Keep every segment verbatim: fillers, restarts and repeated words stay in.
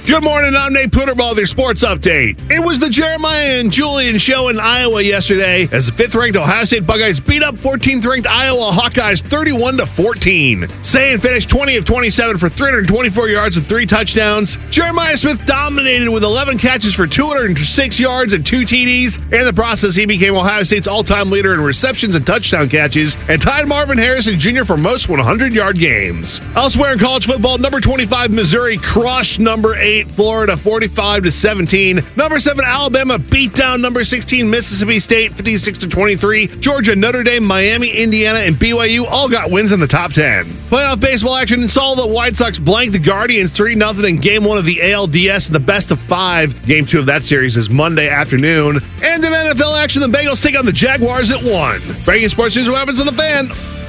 Good morning, I'm Nate Puderball with your sports update. It was the Jeremiah and Julian show in Iowa yesterday as the fifth-ranked Ohio State Buckeyes beat up fourteenth-ranked Iowa Hawkeyes thirty-one to fourteen. Sayin finished twenty of twenty-seven for three hundred twenty-four yards and three touchdowns. Jeremiah Smith dominated with eleven catches for two hundred six yards and two T Ds. In the process, he became Ohio State's all-time leader in receptions and touchdown catches and tied Marvin Harrison Junior for most hundred-yard games. Elsewhere in college football, number twenty-five Missouri crushed number eight Florida forty-five to seventeen. Number seven Alabama beat down number sixteen Mississippi State fifty-six to twenty-three. Georgia, Notre Dame, Miami, Indiana, and B Y U all got wins in the top ten. Playoff baseball action saw the White Sox blank the Guardians three nothing in game one of the A L D S in the best of five. Game two of that series is Monday afternoon. And in N F L action, the Bengals take on the Jaguars at one. Breaking sports news, what happens on the Fan?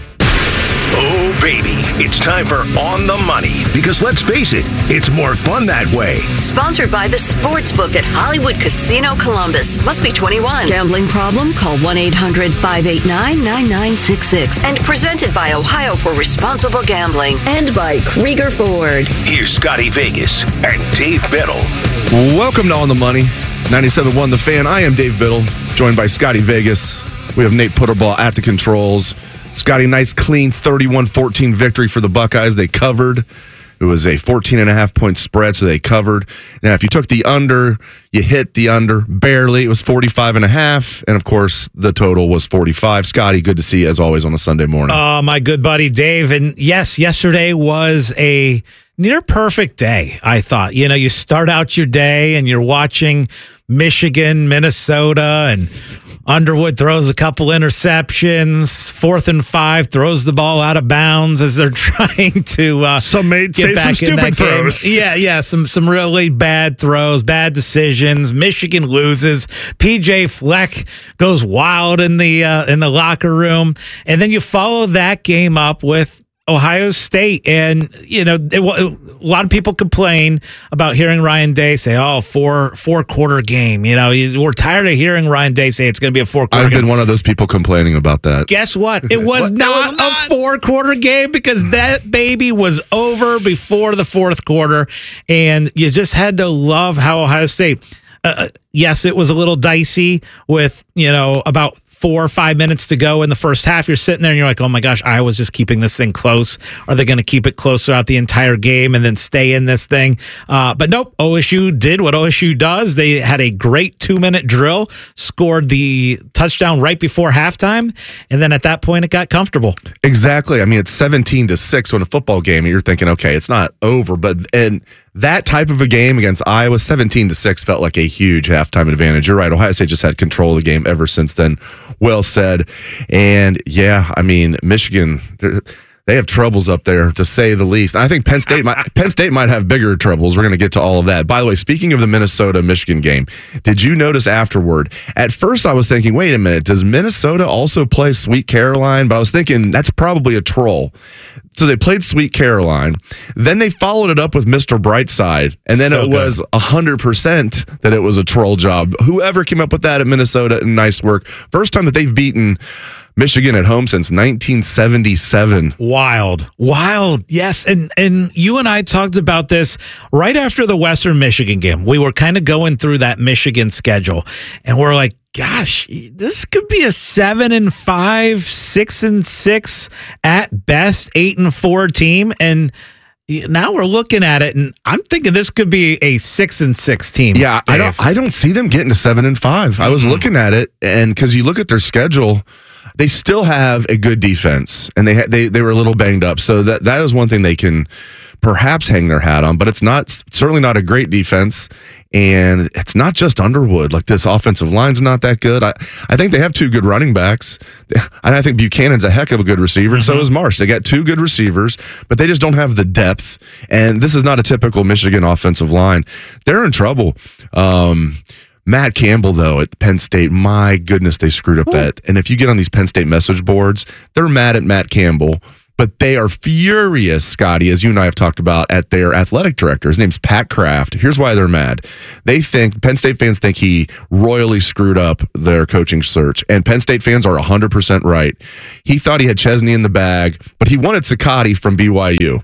Oh, baby, it's time for On the Money, because let's face it, it's more fun that way. Sponsored by the Sportsbook at Hollywood Casino Columbus. Must be twenty-one. Gambling problem? Call one eight hundred five eight nine nine nine six six. And presented by Ohio for Responsible Gambling. And by Krieger Ford. Here's Scotty Vegas and Dave Biddle. Welcome to On the Money, ninety-seven point one The Fan. I am Dave Biddle, joined by Scotty Vegas. We have Nate Puderball at the controls. Scotty, nice, clean thirty-one fourteen victory for the Buckeyes. They covered. It was a fourteen and a half point spread, so they covered. Now, if you took the under, you hit the under barely. It was forty-five and a half, and of course, the total was forty-five. Scotty, good to see you as always on a Sunday morning. Oh, my good buddy Dave. And yes, yesterday was a near perfect day, I thought. You know, you start out your day and you're watching Michigan, Minnesota, and Underwood throws a couple interceptions. Fourth and five, throws the ball out of bounds as they're trying to uh, some made get say back some in stupid that game. throws. Yeah, yeah, some some really bad throws, bad decisions. Michigan loses. P J Fleck goes wild in the uh, in the locker room, and then you follow that game up with Ohio State, and you know it, a lot of people complain about hearing Ryan Day say, "Oh, four four quarter game." You know, we're tired of hearing Ryan Day say it's going to be a four quarter. I've game. been one of those people complaining about that. Guess what? It was, What? not, It was not. a four quarter game because that baby was over before the fourth quarter, and you just had to love how Ohio State. Uh, yes, it was a little dicey with you know about four or five minutes to go in the first half. You're sitting there and you're like, oh my gosh, Iowa's just keeping this thing close. Are they going to keep it close throughout the entire game and then stay in this thing? Uh, but nope, O S U did what O S U does. They had a great two-minute drill, scored the touchdown right before halftime, and then at that point it got comfortable. Exactly. I mean, it's seventeen to six in a football game, and you're thinking, okay, it's not over. But and that type of a game against Iowa, seventeen to six, felt like a huge halftime advantage. You're right. Ohio State just had control of the game ever since then. Well said. And yeah, I mean, Michigan, they have troubles up there, to say the least. I think Penn State might, Penn State might have bigger troubles. We're going to get to all of that. By the way, speaking of the Minnesota-Michigan game, did you notice afterward? At first, I was thinking, wait a minute, does Minnesota also play Sweet Caroline? But I was thinking, that's probably a troll. So they played Sweet Caroline. Then they followed it up with Mister Brightside. And then So it was one hundred percent that it was a troll job. Whoever came up with that at Minnesota, nice work. First time that they've beaten Michigan at home since nineteen seventy-seven. Wild. Wild. Yes. And and you and I talked about this right after the Western Michigan game. We were kind of going through that Michigan schedule, and we're like, gosh, this could be a seven and five, six and six at best, eight and four team. And now we're looking at it, and I'm thinking this could be a six and six team. Yeah, I don't I don't see them getting to seven and five. Mm-hmm. I was looking at it, and because you look at their schedule, they still have a good defense, and they ha- they they were a little banged up. So that that is one thing they can perhaps hang their hat on, but it's not certainly not a great defense. And it's not just Underwood. Like, this offensive line's not that good. I, I think they have two good running backs. And I think Buchanan's a heck of a good receiver, and mm-hmm. so is Marsh. They got two good receivers, but they just don't have the depth. And this is not a typical Michigan offensive line. They're in trouble. Um, Matt Campbell, though, at Penn State, my goodness, they screwed up Ooh. that. And if you get on these Penn State message boards, they're mad at Matt Campbell. But they are furious, Scotty, as you and I have talked about, at their athletic director. His name's Pat Kraft. Here's why they're mad. They think, Penn State fans think he royally screwed up their coaching search. And Penn State fans are one hundred percent right. He thought he had Chesney in the bag, but he wanted Sakati from B Y U.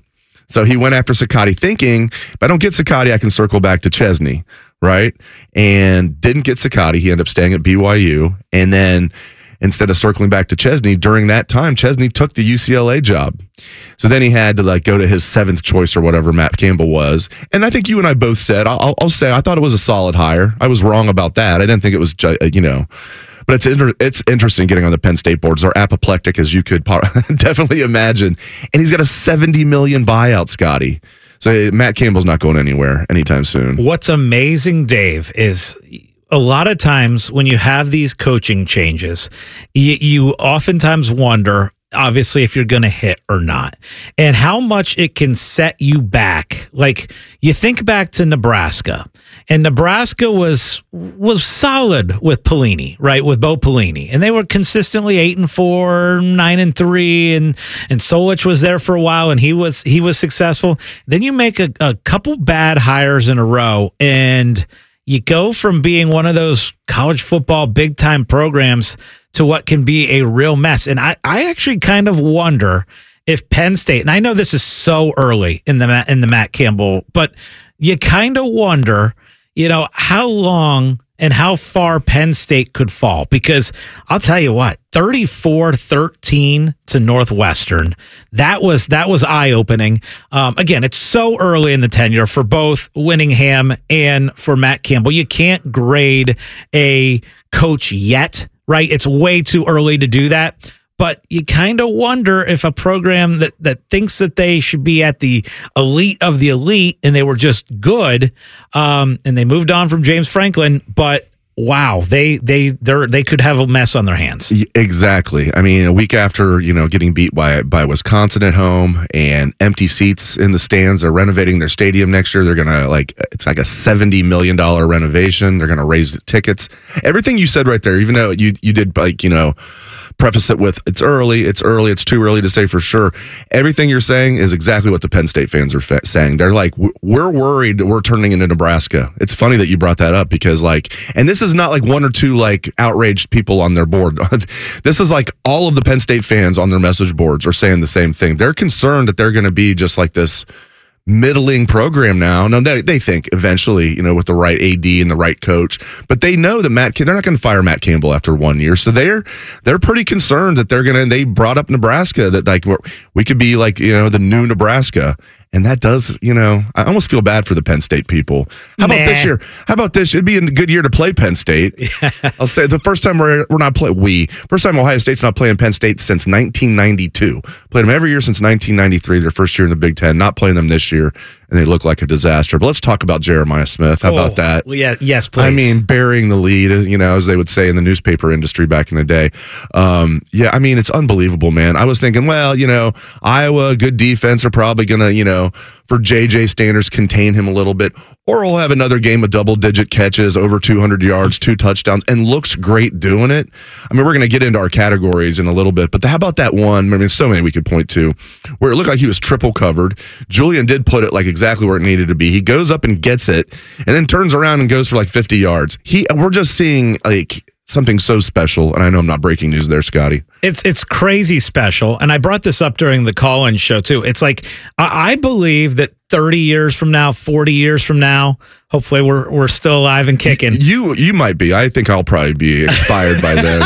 So he went after Cicotti thinking, if I don't get Cicotti, I can circle back to Chesney, right? And didn't get Cicotti. He ended up staying at B Y U. And then instead of circling back to Chesney, during that time, Chesney took the U C L A job. So then he had to like go to his seventh choice or whatever Matt Campbell was. And I think you and I both said, I'll, I'll say, I thought it was a solid hire. I was wrong about that. I didn't think it was, you know, but it's inter- it's interesting getting on the Penn State boards. They're apoplectic as you could par- definitely imagine. And he's got a seventy million dollars buyout, Scotty. So Matt Campbell's not going anywhere anytime soon. What's amazing, Dave, is a lot of times when you have these coaching changes, you, you oftentimes wonder, obviously, if you're going to hit or not, and how much it can set you back. Like, you think back to Nebraska, and Nebraska was was solid with Pelini, right? With Bo Pelini, and they were consistently eight and four, nine and three, and and Solich was there for a while, and he was he was successful. Then you make a, a couple bad hires in a row, and you go from being one of those college football big time programs to what can be a real mess. And I, I actually kind of wonder if Penn State, and I know this is so early in the in the Matt Campbell, but you kind of wonder, you know, how long and how far Penn State could fall. Because I'll tell you what, thirty-four thirteen to Northwestern, that was that was eye-opening. Um, again, it's so early in the tenure for both Winningham and for Matt Campbell. You can't grade a coach yet, right? It's way too early to do that. But you kind of wonder if a program that, that thinks that they should be at the elite of the elite and they were just good, um, and they moved on from James Franklin, but wow, they they they they could have a mess on their hands. Exactly. I mean, a week after, you know, getting beat by by Wisconsin at home and empty seats in the stands, they're renovating their stadium next year. They're gonna like it's like a seventy million dollar renovation. They're gonna raise the tickets. Everything you said right there, even though you you did like, you know, preface it with it's early, it's early, it's too early to say for sure. Everything you're saying is exactly what the Penn State fans are fa- saying. They're like, we're worried that we're turning into Nebraska. It's funny that you brought that up because like, and this is not like one or two like outraged people on their board. This is like all of the Penn State fans on their message boards are saying the same thing. They're concerned that they're going to be just like this middling program now. No, they, they think eventually, you know, with the right A D and the right coach, but they know that Matt, they're not going to fire Matt Campbell after one year. So they're, they're pretty concerned that they're going to, they brought up Nebraska that like, we could be like, you know, the new Nebraska. And that does, you know, I almost feel bad for the Penn State people. How nah. about this year? How about this? It'd be a good year to play Penn State. Yeah. I'll say the first time we're we're not playing, we, first time Ohio State's not playing Penn State since nineteen ninety-two. Played them every year since nineteen ninety-three, their first year in the Big Ten, not playing them this year, and they look like a disaster. But let's talk about Jeremiah Smith. How oh, about that? Well, yeah, yes, please. I mean, burying the lead, you know, as they would say in the newspaper industry back in the day. Um, yeah, I mean, it's unbelievable, man. I was thinking, well, you know, Iowa, good defense, are probably going to, you know, for J J standards, contain him a little bit, or we'll have another game of double-digit catches, over two hundred yards, two touchdowns, and looks great doing it. I mean, we're going to get into our categories in a little bit, but how about that one? I mean, so many we could point to where it looked like he was triple covered. Julian did put it like exactly where it needed to be. He goes up and gets it, and then turns around and goes for like fifty yards. He, we're just seeing like something so special, and I know I'm not breaking news there, Scotty. It's it's crazy special, and I brought this up during the call-in show too. It's like I, I believe that thirty years from now, forty years from now, hopefully we're we're still alive and kicking. You you might be. I think I'll probably be expired by then.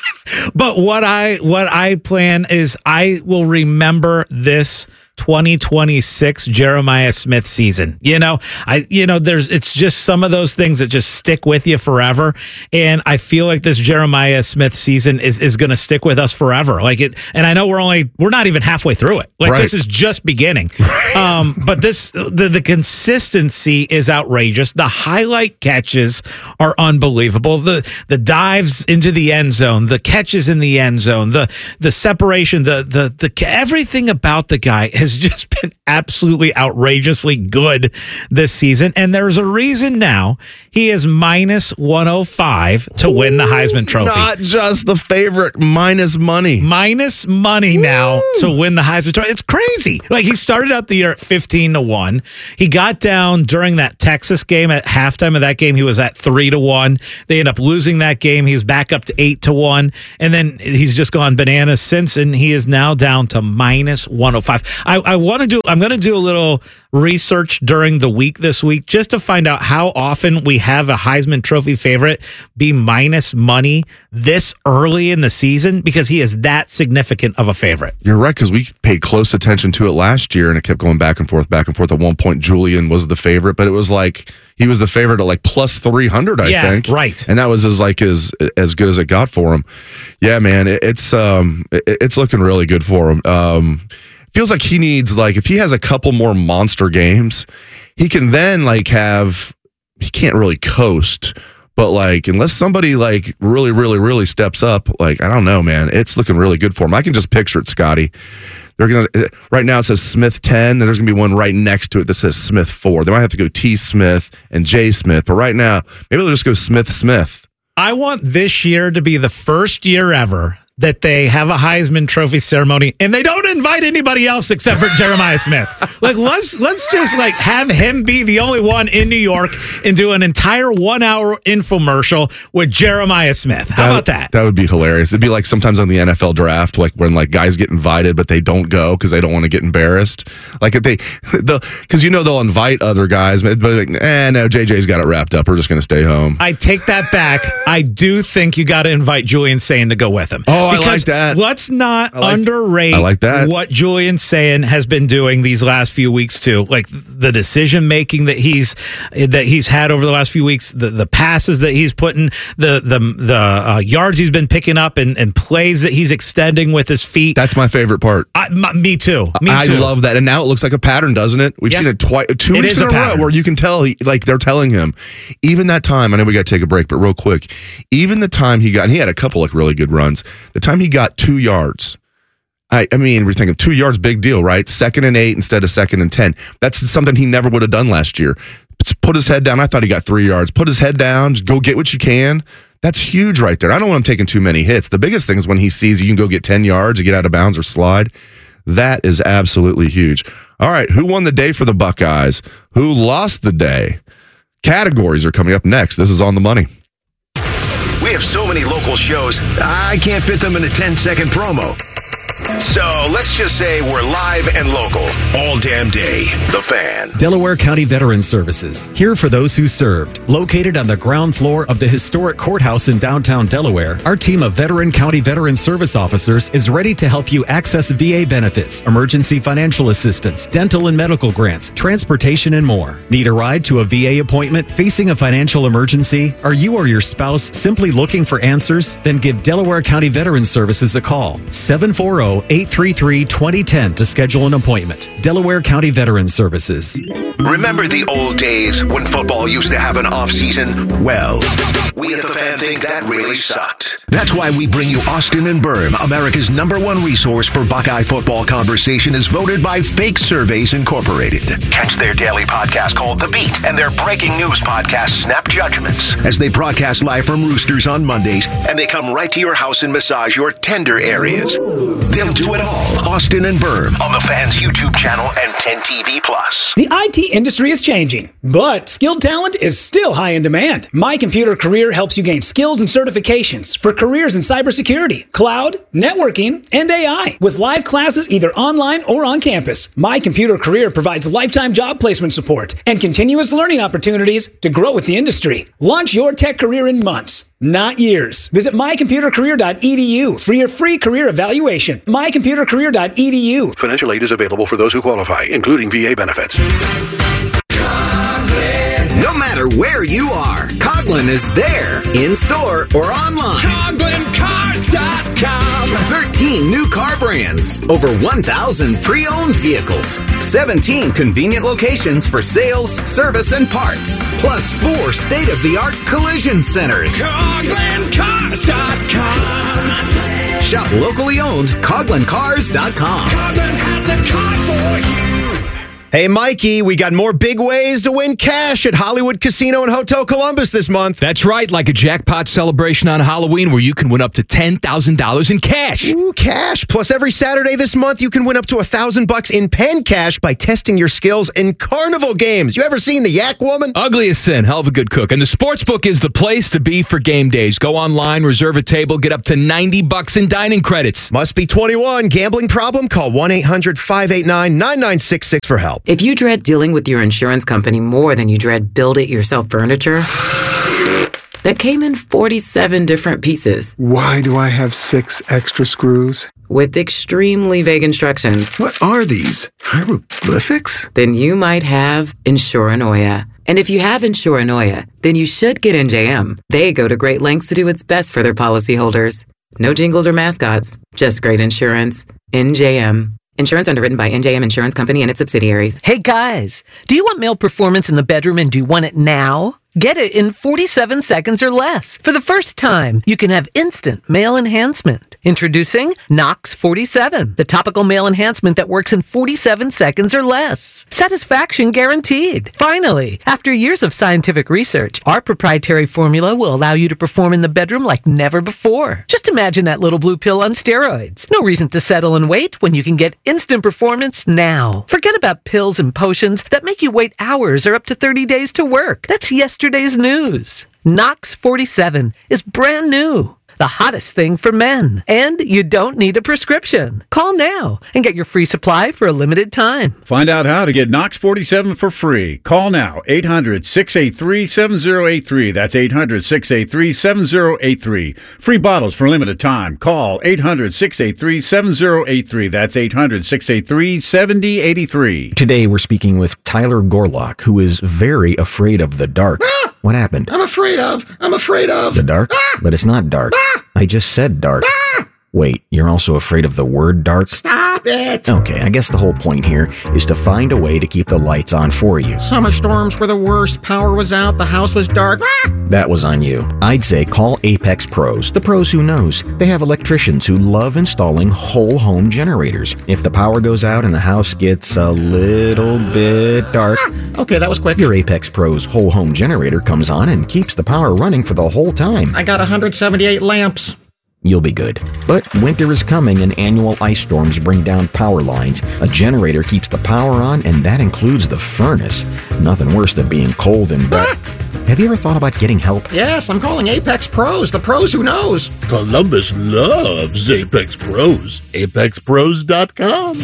But what I what I plan is I will remember this twenty twenty-six Jeremiah Smith season. You know, I you know there's it's just some of those things that just stick with you forever, and I feel like this Jeremiah Smith season is is going to stick with us forever. Like it, and I know we're only we're not even halfway through it. Like right. This is just beginning. um, but this the the consistency is outrageous. The highlight catches are unbelievable. The the dives into the end zone, the catches in the end zone, the the separation, the the the everything about the guy has just been absolutely outrageously good this season. And there's a reason now he is minus one oh five to Ooh, win the Heisman Trophy. Not just the favorite, minus money. Minus money Woo. now to win the Heisman Trophy. It's crazy. Like he started out the year at fifteen to one. He got down during that Texas game at halftime of that game. He was at three to one. They ended up losing that game. He's back up to eight to one. And then he's just gone bananas since, and he is now down to minus one oh five. I I, I want to do, I'm going to do a little research during the week this week just to find out how often we have a Heisman Trophy favorite be minus money this early in the season, because he is that significant of a favorite. You're right, because we paid close attention to it last year, and it kept going back and forth, back and forth. At one point, Julian was the favorite, but it was like he was the favorite at like plus three hundred, I yeah, think. Right. And that was as like as as good as it got for him. Yeah, man, it, it's um it, it's looking really good for him. Um, feels like he needs, like, if he has a couple more monster games, he can then like have. He can't really coast. But, like, unless somebody, like, really, really, really steps up, like, I don't know, man. It's looking really good for him. I can just picture it, Scotty. They're gonna right now it says Smith ten, and there's going to be one right next to it that says Smith four. They might have to go T. Smith and J. Smith. But right now, maybe they'll just go Smith Smith. I want this year to be the first year ever that they have a Heisman Trophy ceremony and they don't invite anybody else except for Jeremiah Smith. Like, let's let's just like have him be the only one in New York and do an entire one hour infomercial with Jeremiah Smith. How that, about that? That would be hilarious. It'd be like sometimes on the N F L draft, like when like guys get invited but they don't go because they don't want to get embarrassed. Like if they, because you know they'll invite other guys, but like, eh, no, J J's got it wrapped up. We're just going to stay home. I take that back. I do think you got to invite Julian Sayin to go with him. Oh, because I like that. Let's not I like, underrate I like that. what Julian Sayin has been doing these last few weeks too. Like the decision making that he's that he's had over the last few weeks, the, the passes that he's putting, the the the uh, yards he's been picking up, and, and plays that he's extending with his feet. That's my favorite part. I, my, me too. Me I too. love that, and now it looks like a pattern, doesn't it? We've yeah. seen it twice, two it weeks in a, a row, where you can tell, he, like they're telling him. Even that time, I know we got to take a break, but real quick, even the time he got, and he had a couple like really good runs. The time he got two yards. I, I mean, we're thinking two yards, big deal, right? Second and eight instead of second and ten. That's something he never would have done last year. Put his head down. I thought he got three yards. Put his head down. Just go get what you can. That's huge right there. I don't want him taking too many hits. The biggest thing is when he sees you can go get ten yards, you get out of bounds or slide. That is absolutely huge. All right, who won the day for the Buckeyes? Who lost the day? Categories are coming up next. This is On the Money. We have so many local shows, I can't fit them in a ten-second promo. So let's just say we're live and local all damn day. The Fan. Delaware County Veterans Services, here for those who served. Located on the ground floor of the historic courthouse in downtown Delaware, our team of veteran county veteran service officers is ready to help you access V A benefits, emergency financial assistance, dental and medical grants, transportation, and more. Need a ride to a V A appointment? Facing a financial emergency? Are you or your spouse simply looking for answers? Then give Delaware County Veterans Services a call. seven four zero, eight three three, two zero one zero to schedule an appointment. Delaware County Veterans Services. Remember the old days when football used to have an off-season? Well, we at The Fan think that really sucked. That's why we bring you Austin and Berm, America's number one resource for Buckeye football conversation, as voted by Fake Surveys Incorporated. Catch their daily podcast called The Beat and their breaking news podcast, Snap Judgments, as they broadcast live from Roosters on Mondays, and they come right to your house and massage your tender areas. They'll do it all. Austin and Berm on The Fan's YouTube channel and ten T V Plus. The I T industry is changing, but skilled talent is still high in demand. My Computer Career helps you gain skills and certifications for careers in cybersecurity, cloud, networking, and A I, with live classes either online or on campus. My Computer Career provides lifetime job placement support and continuous learning opportunities to grow with the industry. Launch your tech career in months, not years. Visit my computer career dot e d u for your free career evaluation. my computer career dot e d u. Financial aid is available for those who qualify, including V A benefits. No matter where you are, Coughlin is there, in store or online. Coughlin Cars dot com. thirteen new car brands, over one thousand pre-owned vehicles, seventeen convenient locations for sales, service, and parts, plus four state-of-the-art collision centers. Coughlin Cars dot com. Shop locally owned, Coughlin Cars dot com. Coughlin has the car for you. Hey, Mikey, we got more big ways to win cash at Hollywood Casino and Hotel Columbus this month. That's right, like a jackpot celebration on Halloween where you can win up to ten thousand dollars in cash. Ooh, cash. Plus, every Saturday this month, you can win up to one thousand bucks in pen cash by testing your skills in carnival games. You ever seen the Yak Woman? Ugly as sin, hell of a good cook. And the Sportsbook is the place to be for game days. Go online, reserve a table, get up to ninety bucks in dining credits. Must be twenty-one. Gambling problem? Call one eight hundred five eight nine nine nine six six for help. If you dread dealing with your insurance company more than you dread build-it-yourself furniture that came in forty-seven different pieces. Why do I have six extra screws? With extremely vague instructions. What are these? Hieroglyphics? Then you might have Insuranoia. And if you have Insuranoia, then you should get N J M. They go to great lengths to do its best for their policyholders. No jingles or mascots, just great insurance. N J M. Insurance underwritten by N J M Insurance Company and its subsidiaries. Hey guys, do you want male performance in the bedroom and do you want it now? Get it in forty-seven seconds or less. For the first time, you can have instant male enhancement. Introducing Nox forty-seven, the topical male enhancement that works in forty-seven seconds or less. Satisfaction guaranteed. Finally, after years of scientific research, our proprietary formula will allow you to perform in the bedroom like never before. Just imagine that little blue pill on steroids. No reason to settle and wait when you can get instant performance now. Forget about pills and potions that make you wait hours or up to thirty days to work. That's yesterday's news. Nox forty-seven is brand new. The hottest thing for men. And you don't need a prescription. Call now and get your free supply for a limited time. Find out how to get Nox forty-seven for free. Call now, eight hundred six eight three seven zero eight three. That's eight hundred six eight three seven zero eight three. Free bottles for limited time. Call eight hundred six eight three seven zero eight three. That's eight hundred six eight three seven zero eight three. Today we're speaking with Tyler Gorlock, who is very afraid of the dark. Ah! What happened? I'm afraid of. I'm afraid of. The dark? Ah! But it's not dark. Ah! I just said dark. Ah! Wait, you're also afraid of the word dark? Stop it. Okay, I guess the whole point here is to find a way to keep the lights on for you. Summer storms were the worst. Power was out. The house was dark. Ah! That was on you. I'd say call Apex Pros. The pros who knows. They have electricians who love installing whole home generators. If the power goes out and the house gets a little bit dark. Ah! Okay, that was quick. Your Apex Pros whole home generator comes on and keeps the power running for the whole time. I got one hundred seventy-eight lamps. You'll be good. But winter is coming and annual ice storms bring down power lines. A generator keeps the power on, and that includes the furnace. Nothing worse than being cold and wet. Have you ever thought about getting help? Yes, I'm calling Apex Pros, the pros who knows. Columbus loves Apex Pros. apex pros dot com.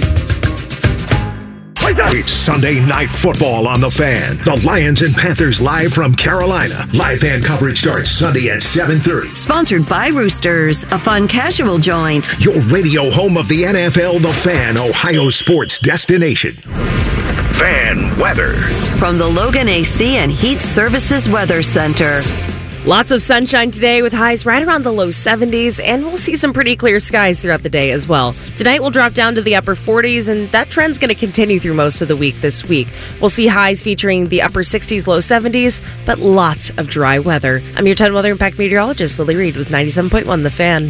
It's Sunday Night Football on The Fan. The Lions and Panthers live from Carolina. Live fan coverage starts Sunday at seven thirty. Sponsored by Roosters, a fun casual joint. Your radio home of the N F L, The Fan, Ohio sports destination. Fan weather. From the Logan A C and Heat Services Weather Center. Lots of sunshine today with highs right around the low seventies, and we'll see some pretty clear skies throughout the day as well. Tonight we'll drop down to the upper forties, and that trend's going to continue through most of the week this week. We'll see highs featuring the upper sixties, low seventies, but lots of dry weather. I'm your ten Weather Impact meteorologist, Lily Reed with ninety-seven point one The Fan.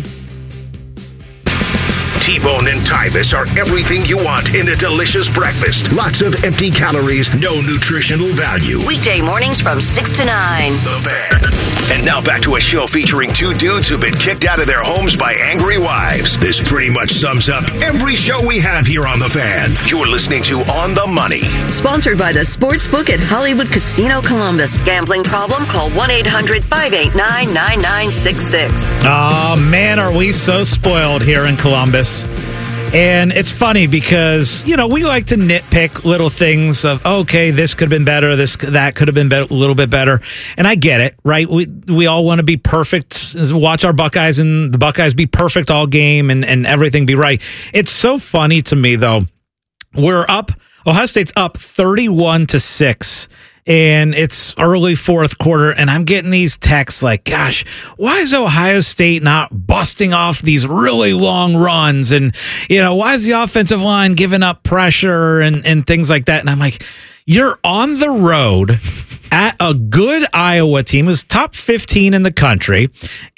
T-Bone and Tybus are everything you want in a delicious breakfast. Lots of empty calories, no nutritional value. Weekday mornings from six to nine. The Fan. And now back to a show featuring two dudes who've been kicked out of their homes by angry wives. This pretty much sums up every show we have here on The Fan. You're listening to On the Money. Sponsored by the Sportsbook at Hollywood Casino Columbus. Gambling problem? Call one eight hundred five eight nine nine nine six six. Oh, man, are we so spoiled here in Columbus. And it's funny because, you know, we like to nitpick little things of, okay, this could have been better, this that could have been better, a little bit better. And I get it, right? We we all want to be perfect, watch our Buckeyes and the Buckeyes be perfect all game and, and everything be right. It's so funny to me, though. We're up, Ohio State's up thirty-one to six. And it's early fourth quarter, and I'm getting these texts like, gosh, why is Ohio State not busting off these really long runs? And, you know, why is the offensive line giving up pressure and, and things like that? And I'm like, you're on the road at a good Iowa team, was top fifteen in the country,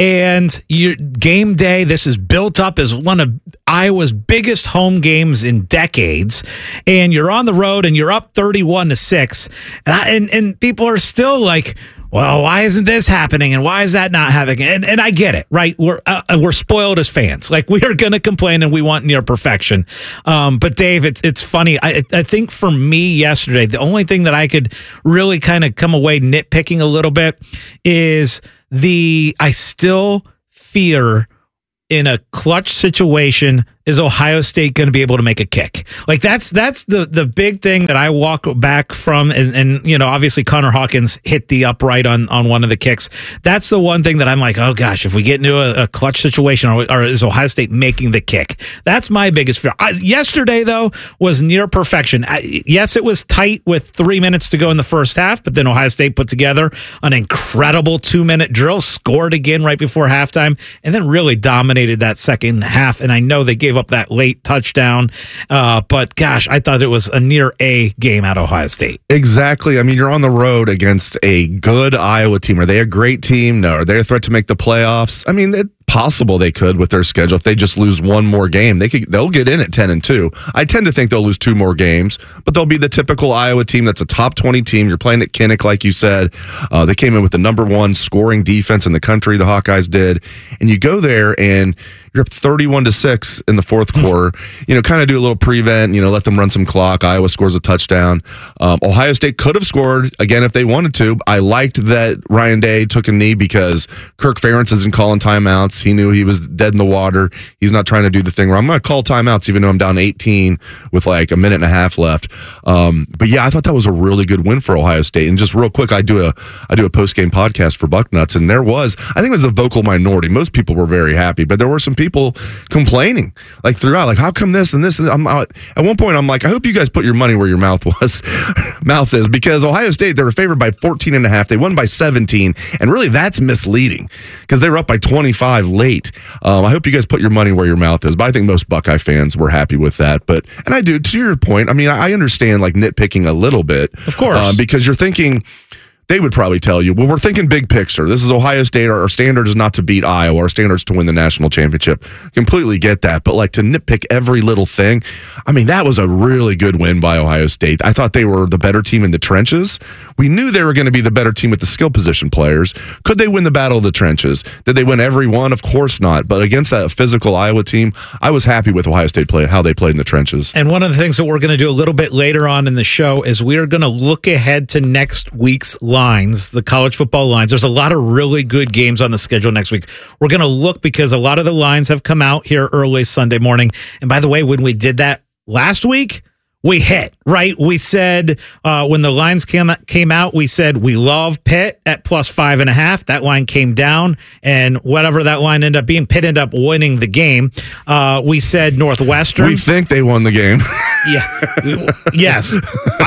and your game day, this is built up as one of Iowa's biggest home games in decades, and you're on the road and you're up thirty-one to six, and I, and, and people are still like, well, why isn't this happening and why is that not happening? And and I get it, right? We're uh, we're spoiled as fans. Like, we are going to complain and we want near perfection. Um, but Dave, it's it's funny. I I think for me yesterday, the only thing that I could really kind of come away nitpicking a little bit is the I still fear in a clutch situation, is Ohio State going to be able to make a kick? Like, that's that's the the big thing that I walk back from. And, and you know, obviously Connor Hawkins hit the upright on, on one of the kicks. That's the one thing that I'm like, oh gosh, if we get into a, a clutch situation, or, or is Ohio State making the kick? That's my biggest fear. I, yesterday, though, was near perfection. I, yes, it was tight with three minutes to go in the first half, but then Ohio State put together an incredible two-minute drill, scored again right before halftime, and then really dominated that second half. And I know they gave up that late touchdown, uh, but gosh, I thought it was a near A game at Ohio State. Exactly. I mean, you're on the road against a good Iowa team. Are they a great team? No. Are they a threat to make the playoffs? I mean, it's possible they could with their schedule. If they just lose one more game, they could, they'll get in at ten and two. I tend to think they'll lose two more games, but they'll be the typical Iowa team that's a top twenty team. You're playing at Kinnick, like you said. Uh, they came in with the number one scoring defense in the country, the Hawkeyes did. And you go there and you're up thirty-one to six in the fourth quarter. You know, kind of do a little prevent, you know, let them run some clock. Iowa scores a touchdown. Um, Ohio State could have scored again if they wanted to. I liked that Ryan Day took a knee because Kirk Ferentz isn't calling timeouts. He knew he was dead in the water. He's not trying to do the thing where I'm going to call timeouts even though I'm down eighteen with like a minute and a half left. Um, but yeah, I thought that was a really good win for Ohio State. And just real quick, I do a I do a post-game podcast for Bucknuts, and there was, I think it was a vocal minority. Most people were very happy, but there were some people complaining like throughout, like, how come this and this? And I'm out. At one point, I'm like, I hope you guys put your money where your mouth was, mouth is, because Ohio State, they were favored by fourteen and a half. They won by seventeen, and really that's misleading because they were up by twenty-five late. Um, I hope you guys put your money where your mouth is, but I think most Buckeye fans were happy with that. But, and I do, to your point, I mean, I understand like nitpicking a little bit, of course, uh, because you're thinking, they would probably tell you, well, we're thinking big picture. This is Ohio State. Our, our standard is not to beat Iowa. Our standard is to win the national championship. Completely get that. But like to nitpick every little thing, I mean, that was a really good win by Ohio State. I thought they were the better team in the trenches. We knew they were going to be the better team with the skill position players. Could they win the battle of the trenches? Did they win every one? Of course not. But against that physical Iowa team, I was happy with Ohio State play, how they played in the trenches. And one of the things that we're going to do a little bit later on in the show is we are going to look ahead to next week's lines, the college football lines. There's a lot of really good games on the schedule next week. We're going to look because a lot of the lines have come out here early Sunday morning. And by the way, when we did that last week, we hit, right? We said uh, when the lines came, came out, we said we love Pitt at plus five and a half. That line came down, and whatever that line ended up being, Pitt ended up winning the game. Uh, we said Northwestern. We think they won the game. Yeah. Yes.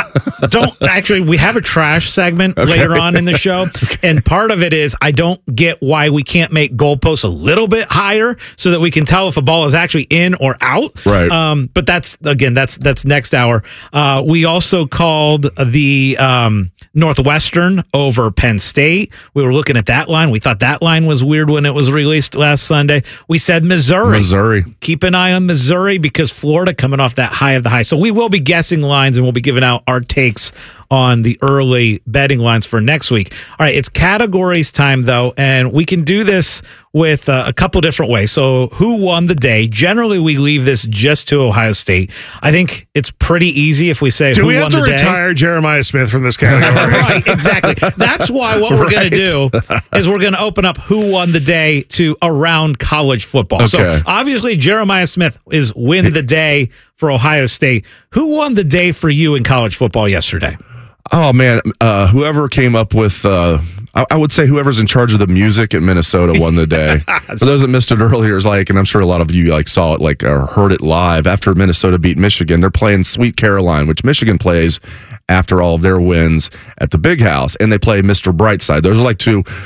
I don't actually, we have a trash segment okay. later on in the show. Okay. And part of it is I don't get why we can't make goalposts a little bit higher so that we can tell if a ball is actually in or out. Right. Um, but that's, again, that's, that's next hour. Uh, we also called the um, Northwestern over Penn State. We were looking at that line. We thought that line was weird when it was released last Sunday. We said Missouri. Missouri. Keep an eye on Missouri because Florida coming off that high of the high. So we will be guessing lines and we'll be giving out our takes on the early betting lines for next week. All right, it's categories time, though, and we can do this with uh, a couple different ways. So who won the day? Generally, we leave this just to Ohio State. I think it's pretty easy if we say do who we have won to the day. retire Jeremiah Smith from this category? Right, exactly. That's why what we're Right. going to do is we're going to open up who won the day to around college football. Okay. So obviously, Jeremiah Smith is win the day for Ohio State. Who won the day for you in college football yesterday? Oh, man. Uh, whoever came up with, uh, I, I would say whoever's in charge of the music at Minnesota won the day. For those that missed it earlier, is like, and I'm sure a lot of you like saw it, like, or heard it live after Minnesota beat Michigan. They're playing Sweet Caroline, which Michigan plays after all of their wins at the Big House, and they play Mister Brightside. Those are like two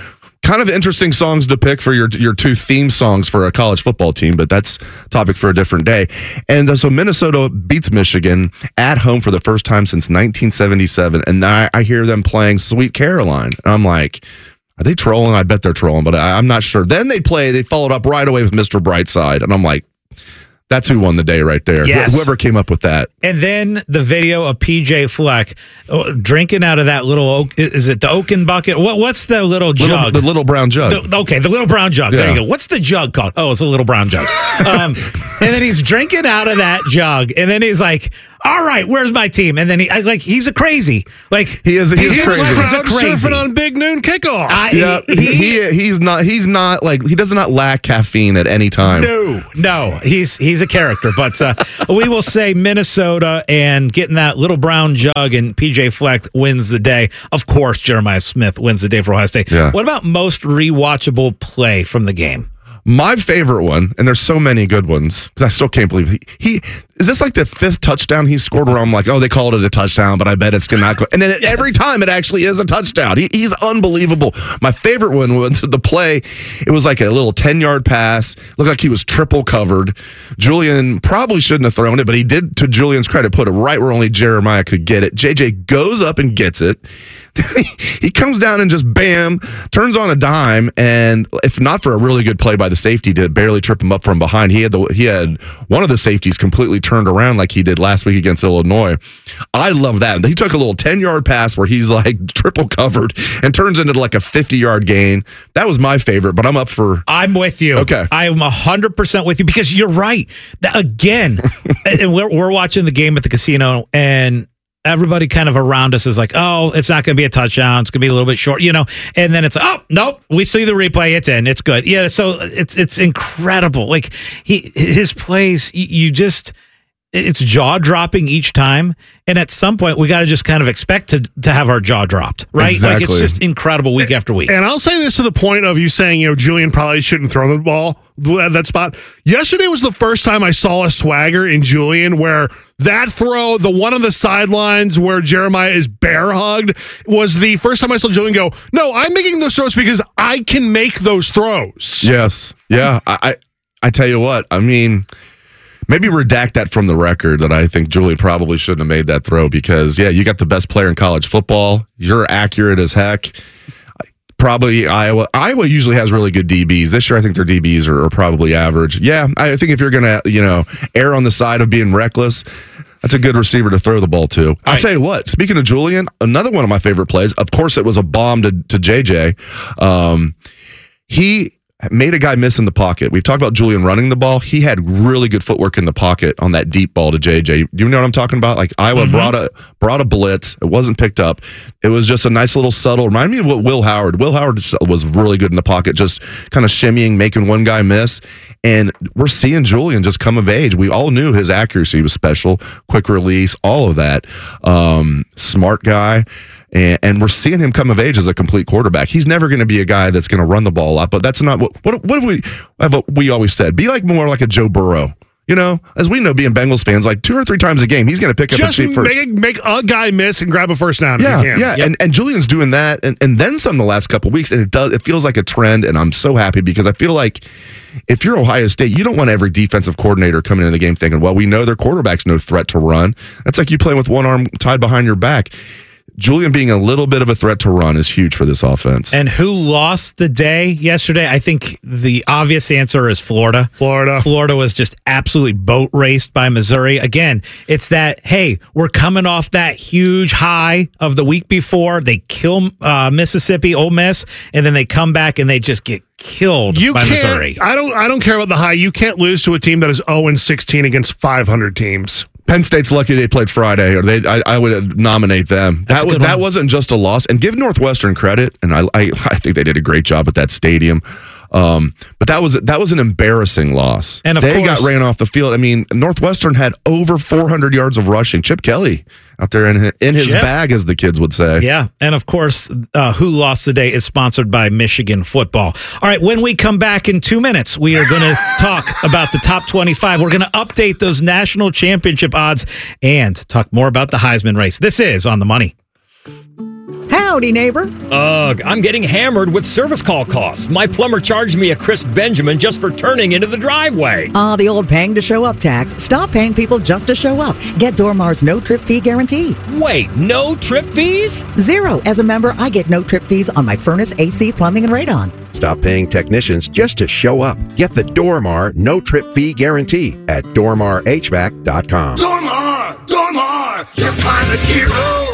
kind of interesting songs to pick for your your two theme songs for a college football team, but that's a topic for a different day. And uh, so Minnesota beats Michigan at home for the first time since nineteen seventy-seven, and I, I hear them playing Sweet Caroline, and I'm like, are they trolling? I bet they're trolling, but I, I'm not sure. Then they play, they followed up right away with Mister Brightside, and I'm like, that's who won the day right there. Yes. Whoever came up with that. And then the video of P J Fleck uh, drinking out of that little, oak, is it the Oaken bucket? What, what's the little jug? Little, the little brown jug. The, okay, the little brown jug. Yeah. There you go. What's the jug called? Oh, it's a little brown jug. Um, and then he's drinking out of that jug, and then he's like, all right, where's my team? And then he, I, like, he's a crazy. Like he is. He is crazy. He's surfing on Big Noon Kickoff. I, yeah, he, he he's not. He's not like he does not lack caffeine at any time. No, no, he's he's a character. But uh, we will say Minnesota and getting that little brown jug, and P J Fleck wins the day. Of course, Jeremiah Smith wins the day for Ohio State. Yeah. What about most rewatchable play from the game? My favorite one, and there's so many good ones, because I still can't believe he, he is this like the fifth touchdown he scored where I'm like, oh, they called it a touchdown, but I bet it's gonna not go. And then yes. every time it actually is a touchdown. He, he's unbelievable. My favorite one was the play. It was like a little ten-yard pass. Looked like he was triple covered. Julian probably shouldn't have thrown it, but he did, to Julian's credit, put it right where only Jeremiah could get it. J J goes up and gets it. He comes down and just bam, turns on a dime, and if not for a really good play by the safety to barely trip him up from behind, he had the he had one of the safeties completely turned around like he did last week against Illinois. I love that. He took a little ten-yard pass where he's like triple covered and turns into like a fifty-yard gain. That was my favorite, but I'm up for... I'm with you. Okay. I'm one hundred percent with you because you're right. That, again, and we're, we're watching the game at the casino, and everybody kind of around us is like, oh, it's not going to be a touchdown. It's going to be a little bit short, you know? And then it's, oh, nope, we see the replay. It's in. It's good. Yeah, so it's it's incredible. Like, he his plays, you just, it's jaw-dropping each time. And at some point, we got to just kind of expect to to have our jaw dropped, right? Exactly. Like, it's just incredible week after week. And I'll say this to the point of you saying, you know, Julian probably shouldn't throw the ball at that spot. Yesterday was the first time I saw a swagger in Julian where that throw, the one on the sidelines where Jeremiah is bear hugged, was the first time I saw Julian go, no, I'm making those throws because I can make those throws. Yes. Yeah. I, I, I tell you what, I mean... Maybe redact that from the record that I think Julian probably shouldn't have made that throw because, yeah, you got the best player in college football. You're accurate as heck. Probably Iowa. Iowa usually has really good D Bs. This year, I think their D Bs are, are probably average. Yeah, I think if you're going to, you know, err on the side of being reckless, that's a good receiver to throw the ball to. I'll right. tell you what, speaking of Julian, another one of my favorite plays, of course, it was a bomb to, to J J. Um, he... made a guy miss in the pocket. We've talked about Julian running the ball. He had really good footwork in the pocket on that deep ball to J J. Do you know what I'm talking about? Like Iowa mm-hmm. brought a brought a blitz. It wasn't picked up. It was just a nice little subtle. Remind me of what Will Howard. Will Howard was really good in the pocket, just kind of shimmying, making one guy miss. And we're seeing Julian just come of age. We all knew his accuracy was special, quick release, all of that. Um, smart guy. And, and we're seeing him come of age as a complete quarterback. He's never going to be a guy that's going to run the ball a lot, but that's not what what, what have we what we always said. Be like more like a Joe Burrow. You know, as we know, being Bengals fans, like two or three times a game, he's going to pick up Just a cheap first. Make, make a guy miss and grab a first down. Yeah, if he can. yeah, Yep. and and Julian's doing that, and, and then some the last couple of weeks, and it does. It feels like a trend, and I'm so happy because I feel like if you're Ohio State, you don't want every defensive coordinator coming into the game thinking, well, we know their quarterback's no threat to run. That's like you playing with one arm tied behind your back. Julian being a little bit of a threat to run is huge for this offense. And who lost the day yesterday? I think the obvious answer is Florida. Florida. Florida was just absolutely boat raced by Missouri. Again, it's that, hey, we're coming off that huge high of the week before. They kill uh, Mississippi, Ole Miss, and then they come back and they just get killed you by can't, Missouri. I don't I don't care about the high. You can't lose to a team that is oh and sixteen against five hundred teams. Penn State's lucky they played Friday, or they I, I would nominate them. That's that was, that wasn't just a loss. And give Northwestern credit, and I, I I think they did a great job at that stadium. Um, but that was that was an embarrassing loss. And of they course, got ran off the field. I mean, Northwestern had over four hundred yards of rushing. Chip Kelly out there in in his Chip. bag, as the kids would say. Yeah, and of course, uh, Who Lost the Day is sponsored by Michigan football. All right, when we come back in two minutes, we are going to talk about the top twenty-five. We're going to update those national championship odds and talk more about the Heisman race. This is On the Money. Help! Howdy, neighbor. Ugh, I'm getting hammered with service call costs. My plumber charged me a crisp Benjamin just for turning into the driveway. Ah, the old paying to show up tax. Stop paying people just to show up. Get Dormar's no trip fee guarantee. Wait, no trip fees? Zero. As a member, I get no trip fees on my furnace, A C, plumbing, and radon. Stop paying technicians just to show up. Get the Dormar no trip fee guarantee at dormar h v a c dot com. Dormar! Dormar! Your pilot hero!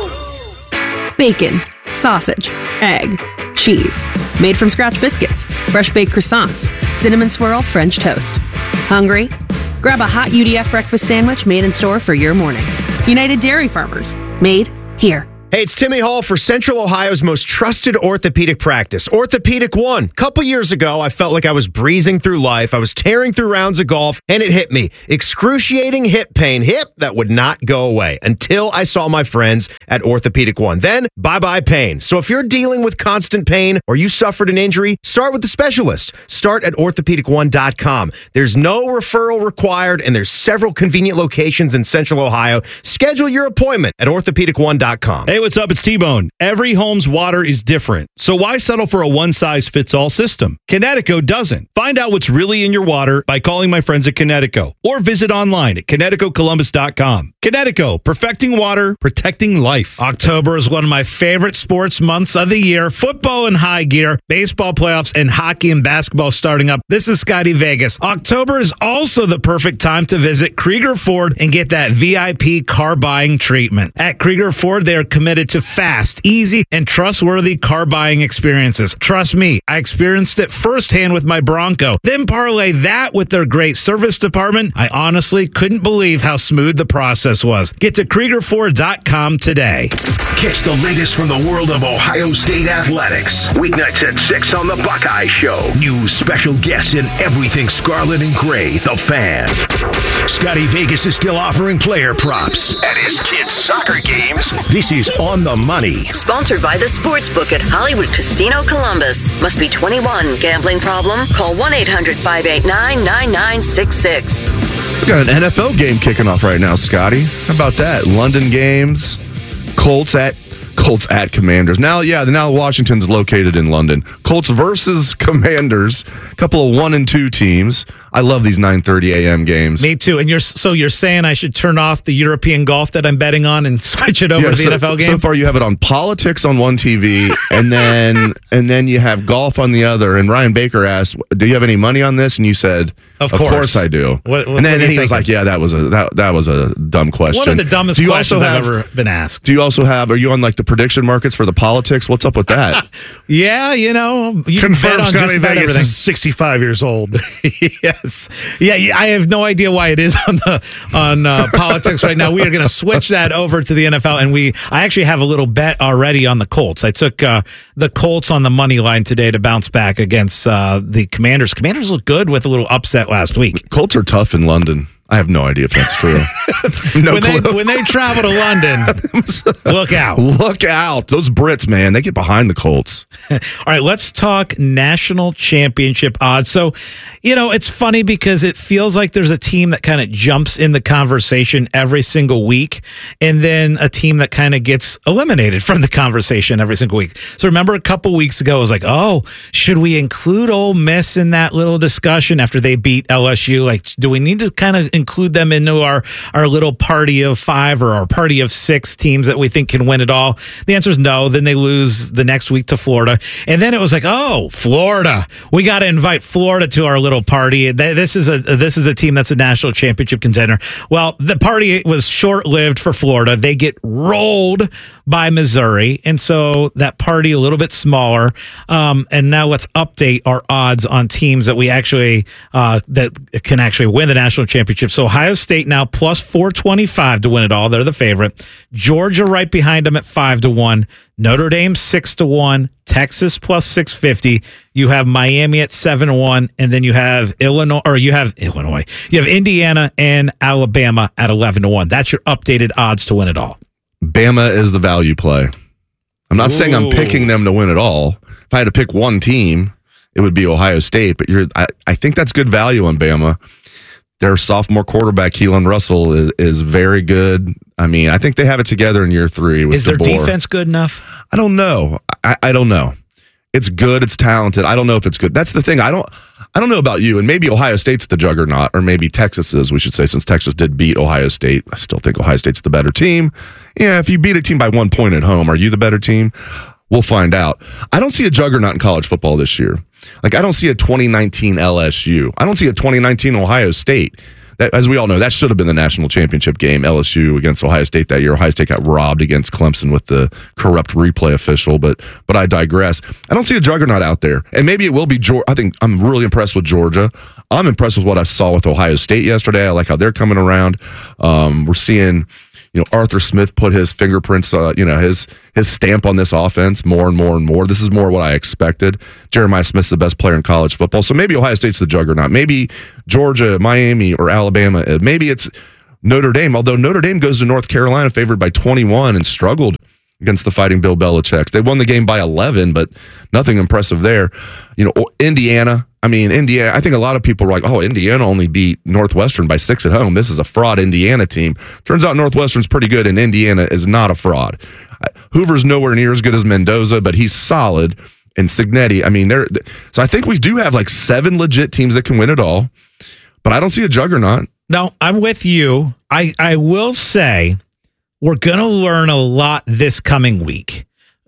Bacon, sausage, egg, cheese, made from scratch biscuits, fresh baked croissants, cinnamon swirl French toast. Hungry? Grab a hot U D F breakfast sandwich made in store for your morning. United Dairy Farmers. Made here. Hey, it's Timmy Hall for Central Ohio's most trusted orthopedic practice, Orthopedic One. A couple years ago, I felt like I was breezing through life. I was tearing through rounds of golf, and it hit me. Excruciating hip pain. Hip that would not go away until I saw my friends at Orthopedic One. Then, bye-bye pain. So if you're dealing with constant pain or you suffered an injury, start with the specialist. Start at orthopedic one dot com. There's no referral required, and there's several convenient locations in Central Ohio. Schedule your appointment at orthopedic one dot com. Hey, what's up? It's T-Bone. Every home's water is different, so why settle for a one-size-fits-all system? Connecticut doesn't. Find out what's really in your water by calling my friends at Connecticut or visit online at connecticut columbus dot com. Connecticut, perfecting water, protecting life. October is one of my favorite sports months of the year. Football in high gear, baseball playoffs, and hockey and basketball starting up. This is Scotty Vegas. October is also the perfect time to visit Krieger Ford and get that V I P car buying treatment. At Krieger Ford, they are committed to fast, easy, and trustworthy car buying experiences. Trust me, I experienced it firsthand with my Bronco. Then parlay that with their great service department. I honestly couldn't believe how smooth the process was. Get to krieger ford dot com today. Catch the latest from the world of Ohio State athletics. Weeknights at six on the Buckeye Show. News, special guests, and everything Scarlet and Gray, the Fan. Scotty Vegas is still offering player props at his kids' soccer games. This is On the Money. Sponsored by the Sportsbook at Hollywood Casino Columbus. Must be twenty-one. Gambling problem? Call one eight hundred five eight nine nine nine six six. We got an N F L game kicking off right now, Scotty. How about that? London games. Colts at Colts at Commanders. Now, yeah, now Washington's located in London. Colts versus Commanders. A couple of one and two teams. I love these nine thirty a.m. games. Me too. And you're so you're saying I should turn off the European golf that I'm betting on and switch it over Yeah, to the so, N F L game? So far, you have it on politics on one T V, and then and then you have golf on the other. And Ryan Baker asked, "Do you have any money on this?" And you said, Of "Of course. course I do." What- what- and what then are you he was like, thinking? "Yeah, that was a that, that was a dumb question." One of the dumbest Do you questions also I've have- ever been asked. Do you also have? Are you on like the prediction markets for the politics? What's up with that? Yeah, you know, you can bet Confirm on Scotty just about Vegas everything. is sixty-five years old. Yes. Yeah, yeah, I have no idea why it is on the on uh, politics right now. We are going to switch that over to the N F L, and we I actually have a little bet already on the Colts. I took uh, the Colts on the money line today to bounce back against uh, the Commanders. Commanders look good with a little upset last week. Colts are tough in London. I have no idea if that's true. no when clue. they when they travel to London, look out. Look out. Those Brits, man, they get behind the Colts. All right, let's talk national championship odds. So, you know, it's funny because it feels like there's a team that kind of jumps in the conversation every single week, and then a team that kind of gets eliminated from the conversation every single week. So remember a couple weeks ago, I was like, oh, should we include Ole Miss in that little discussion after they beat L S U? Like, do we need to kind of include them into our, our little party of five or our party of six teams that we think can win it all? The answer is no. Then they lose the next week to Florida. And then it was like, oh, Florida. We got to invite Florida to our little party. This is a this is a team that's a national championship contender. Well, the party was short-lived for Florida. They get rolled by Missouri. And so that party a little bit smaller. Um, and now let's update our odds on teams that we actually uh, that can actually win the national championship. So Ohio State now plus four twenty-five to win it all. They're the favorite. Georgia right behind them at five to one. Notre Dame six to one. Texas plus six fifty. You have Miami at seven to one, and then you have Illinois, or you have Illinois. You have Indiana and Alabama at eleven to one. That's your updated odds to win it all. Bama is the value play. I'm not Ooh. saying I'm picking them to win it all. If I had to pick one team, it would be Ohio State. But you're, I, I think that's good value on Bama. Their sophomore quarterback, Keelan Russell, is, is very good. I mean, I think they have it together in year three. With Is their DeBoer. defense good enough? I don't know. I, I don't know. It's good. It's talented. I don't know if it's good. That's the thing. I don't. I don't know about you, and maybe Ohio State's the juggernaut, or maybe Texas is. We should say, since Texas did beat Ohio State, I still think Ohio State's the better team. Yeah, if you beat a team by one point at home, are you the better team? We'll find out. I don't see a juggernaut in college football this year. Like, I don't see a twenty nineteen L S U. I don't see a twenty nineteen Ohio State. That, as we all know, that should have been the national championship game, L S U against Ohio State that year. Ohio State got robbed against Clemson with the corrupt replay official, but but I digress. I don't see a juggernaut out there. And maybe it will be Georgia. I think I'm really impressed with Georgia. I'm impressed with what I saw with Ohio State yesterday. I like how they're coming around. Um, we're seeing, you know, Arthur Smith put his fingerprints, uh, you know, his his stamp on this offense more and more and more. This is more what I expected. Jeremiah Smith's the best player in college football. So maybe Ohio State's the juggernaut. Maybe Georgia, Miami, or Alabama. Maybe it's Notre Dame, although Notre Dame goes to North Carolina favored by twenty-one and struggled against the Fighting Bill Belichick. They won the game by eleven, but nothing impressive there. You know, Indiana. I mean, Indiana, I think a lot of people were like, oh, Indiana only beat Northwestern by six at home. This is a fraud Indiana team. Turns out Northwestern's pretty good, and Indiana is not a fraud. Hoover's nowhere near as good as Mendoza, but he's solid. And Cignetti, I mean, they're so I think we do have like seven legit teams that can win it all, but I don't see a juggernaut. No, I'm with you. I, I will say we're going to learn a lot this coming week.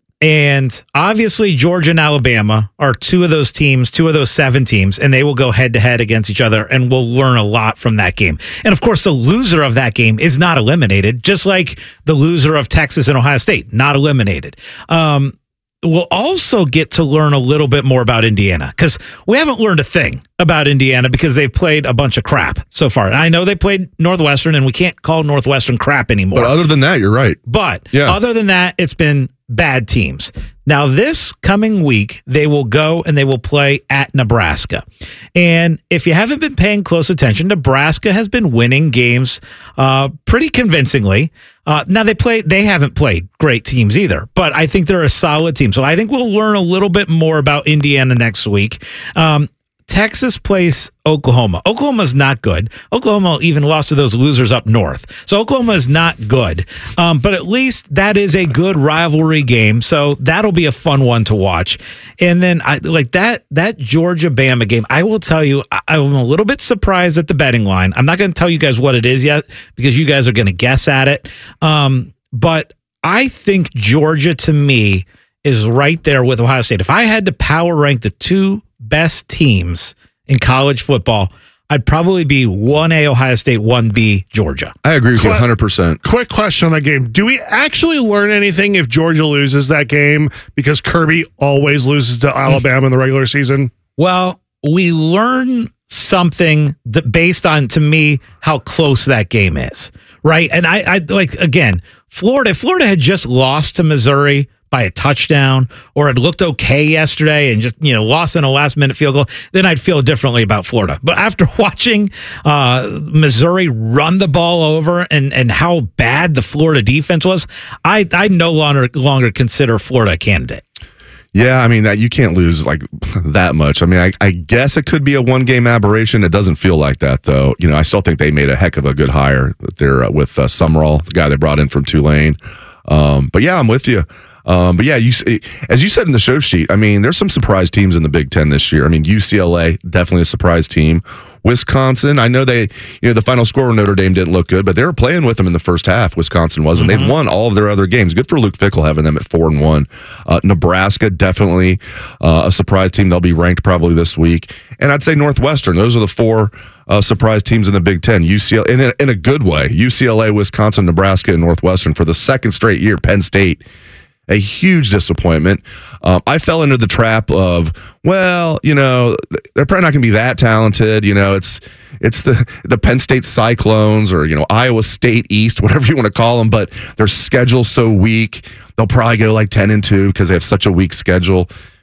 And obviously, Georgia and Alabama are two of those teams, two of those seven teams, and they will go head-to-head against each other, and we'll learn a lot from that game. And, of course, the loser of that game is not eliminated, just like the loser of Texas and Ohio State, not eliminated. Um, we'll also get to learn a little bit more about Indiana, because we haven't learned a thing about Indiana because they've played a bunch of crap so far. And I know they played Northwestern, and we can't call Northwestern crap anymore. But other than that, you're right. But yeah. other than that, it's been bad teams. Now, this coming week, they will go and they will play at Nebraska. And if you haven't been paying close attention, Nebraska has been winning games uh, pretty convincingly. Uh, now, they play, they haven't played great teams either, but I think they're a solid team. So I think we'll learn a little bit more about Indiana next week. Um, Texas plays Oklahoma. Oklahoma's not good. Oklahoma even lost to those losers up north. So Oklahoma is not good. Um, but at least that is a good rivalry game. So that'll be a fun one to watch. And then I like that that Georgia-Bama game. I will tell you, I, I'm a little bit surprised at the betting line. I'm not going to tell you guys what it is yet because you guys are going to guess at it. Um, but I think Georgia, to me, is right there with Ohio State. If I had to power rank the two best teams in college football, I'd probably be one A Ohio State, one B Georgia. I agree with you one hundred percent. Quick question on that game. Do we actually learn anything if Georgia loses that game because Kirby always loses to Alabama in the regular season? Well, we learn something that based on, to me, how close that game is, right? And I, I like, again, Florida, if Florida had just lost to Missouri by a touchdown, or it looked okay yesterday and just, you know, lost in a last minute field goal, then I'd feel differently about Florida. But after watching uh, Missouri run the ball over and, and how bad the Florida defense was, I, I no longer longer consider Florida a candidate. Yeah, I mean, that you can't lose like that much. I mean, I, I guess it could be a one-game aberration. It doesn't feel like that, though. You know, I still think they made a heck of a good hire there with uh, Summerall, the guy they brought in from Tulane. Um, but yeah, I'm with you. Um, but yeah, you, as you said in the show sheet, I mean, there's some surprise teams in the Big Ten this year. I mean, U C L A, definitely a surprise team. Wisconsin, I know they, you know, the final score of Notre Dame didn't look good, but they were playing with them in the first half. Wisconsin was, and mm-hmm. they've won all of their other games. Good for Luke Fickell having them at four and one. Uh, Nebraska, definitely uh, a surprise team. They'll be ranked probably this week. And I'd say Northwestern. Those are the four uh, surprise teams in the Big Ten. U C L A, in a, in a good way. U C L A, Wisconsin, Nebraska, and Northwestern for the second straight year. Penn State, a huge disappointment. Um, I fell into the trap of, well, you know, they're probably not going to be that talented. You know, it's it's the the Penn State Cyclones or, you know, Iowa State East, whatever you want to call them, but their schedule's so weak. They'll probably go like ten and two because they have such a weak schedule.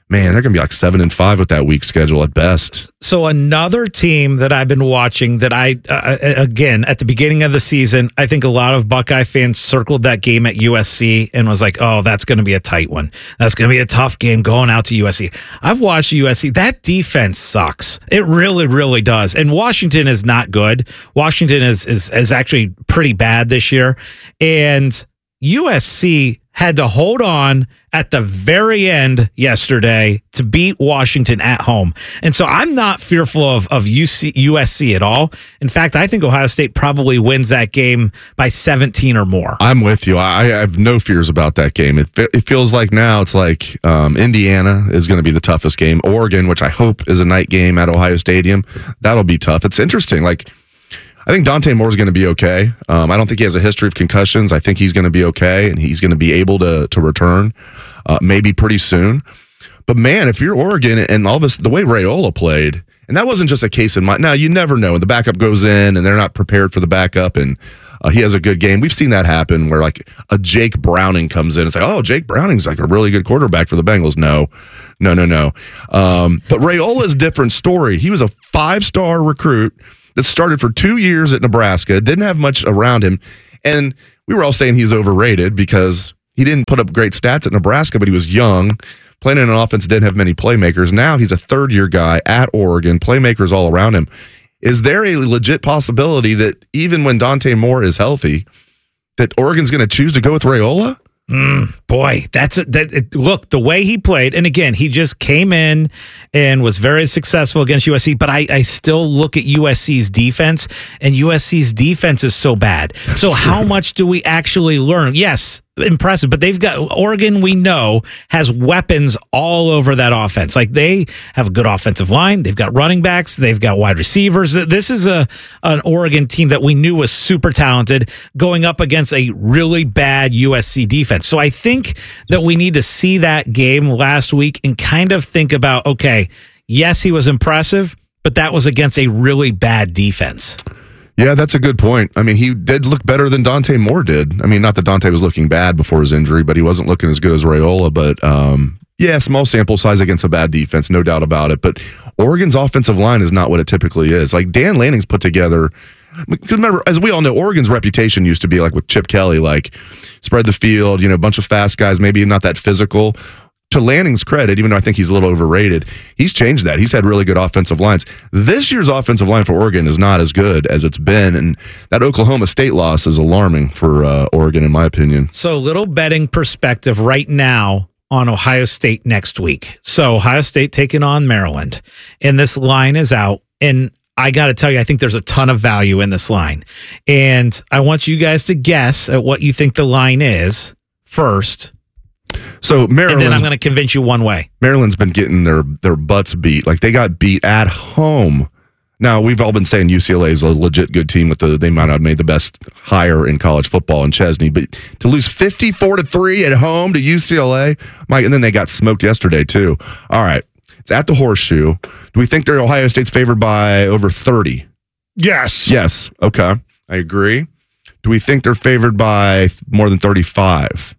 man, they're going to be like seven and five with that week schedule at best. So another team that I've been watching that I, uh, again, at the beginning of the season, I think a lot of Buckeye fans circled that game at U S C and was like, oh, that's going to be a tight one. That's going to be a tough game going out to U S C. I've watched U S C. That defense sucks. It really, really does. And Washington is not good. Washington is, is, is actually pretty bad this year. And U S C had to hold on at the very end yesterday to beat Washington at home. And so I'm not fearful of, of U C, U S C at all. In fact, I think Ohio State probably wins that game by seventeen or more. I'm with you. I, I have no fears about that game. It, it feels like now it's like um, Indiana is going to be the toughest game. Oregon, which I hope is a night game at Ohio Stadium, that'll be tough. It's interesting. Like, I think Dante Moore is going to be okay. Um, I don't think he has a history of concussions. I think he's going to be okay, and he's going to be able to to return uh, maybe pretty soon. But, man, if you're Oregon and all this, the way Raiola played, and that wasn't just a case in mind. Now, you never know. When the backup goes in and they're not prepared for the backup and uh, he has a good game. We've seen that happen where, like, a Jake Browning comes in. It's like, oh, Jake Browning's like a really good quarterback for the Bengals. No, no, no, no. Um, but Raiola's different story. He was a five-star recruit that started for two years at Nebraska, didn't have much around him, and we were all saying he's overrated because he didn't put up great stats at Nebraska, but he was young, playing in an offense that didn't have many playmakers. Now he's a third-year guy at Oregon, playmakers all around him. Is there a legit possibility that even when Dante Moore is healthy, that Oregon's going to choose to go with Raiola? Mm, boy, that's a, that. It, look, the way he played, and again, he just came in and was very successful against U S C. But I, I still look at U S C's defense, and U S C's defense is so bad. That's so true. How much do we actually learn? Yes, impressive, but they've got Oregon. We know has weapons all over that offense. Like they have a good offensive line. They've got running backs. They've got wide receivers. This is a an Oregon team that we knew was super talented going up against a really bad U S C defense. So I think that we need to see that game last week and kind of think about, okay, yes, he was impressive, but that was against a really bad defense. Yeah, that's a good point. I mean, he did look better than Dante Moore did. I mean, not that Dante was looking bad before his injury, but he wasn't looking as good as Raiola. But um, yeah, small sample size against a bad defense, no doubt about it. But Oregon's offensive line is not what it typically is. Like Dan Lanning's put together. Because remember, as we all know, Oregon's reputation used to be like with Chip Kelly, like spread the field, you know, a bunch of fast guys, maybe not that physical. To Lanning's credit, even though I think he's a little overrated, he's changed that. He's had really good offensive lines. This year's offensive line for Oregon is not as good as it's been, and that Oklahoma State loss is alarming for uh, Oregon, in my opinion. So, little betting perspective right now on Ohio State next week. So, Ohio State taking on Maryland, and this line is out, and I got to tell you, I think there's a ton of value in this line, and I want you guys to guess at what you think the line is first. So Maryland, and then I'm going to convince you one way. Maryland's been getting their their butts beat. Like they got beat at home. Now we've all been saying U C L A is a legit good team. With the they might not have made the best hire in college football in Chesney, but to lose fifty-four to three at home to U C L A, Mike, and then they got smoked yesterday too. All right, it's at the Horseshoe. Do we think they're Ohio State's favored by over thirty? Yes. Yes. Okay, I agree. Do we think they're favored by more than thirty-five?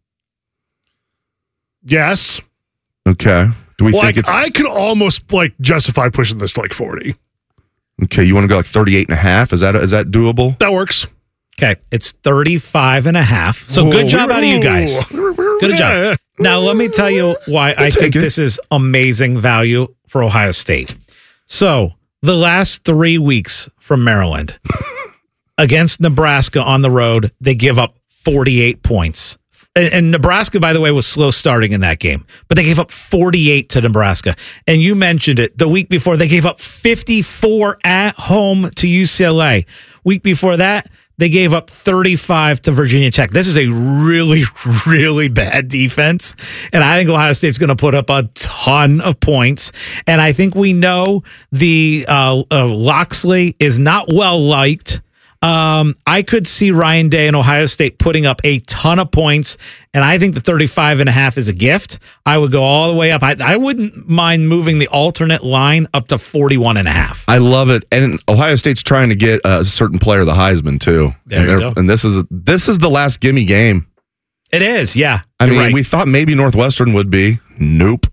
Yes. Okay. Do we like, think it's... I could almost like justify pushing this to like forty. Okay, you want to go like thirty-eight and a half? Is that is that doable? That works. Okay, it's thirty-five and a half. So Whoa, good job out of you guys. Good job. Now, let me tell you why I think this is amazing value for Ohio State. So, the last three weeks from Maryland against Nebraska on the road, they give up forty-eight points. And, and Nebraska, by the way, was slow starting in that game, but they gave up forty-eight to Nebraska. And you mentioned it, the week before, they gave up fifty-four at home to U C L A. Week before that, they gave up thirty-five to Virginia Tech. This is a really, really bad defense. And I think Ohio State's going to put up a ton of points. And I think we know the uh, uh, Loxley is not well liked. Um, I could see Ryan Day and Ohio State putting up a ton of points, and I think the thirty-five and a half is a gift. I would go all the way up. I, I wouldn't mind moving the alternate line up to forty-one and a half. I love it. And Ohio State's trying to get a certain player the Heisman too. There and, you go. and this is this is the last gimme game. It is, yeah. I mean, right. we thought maybe Northwestern would be. Nope.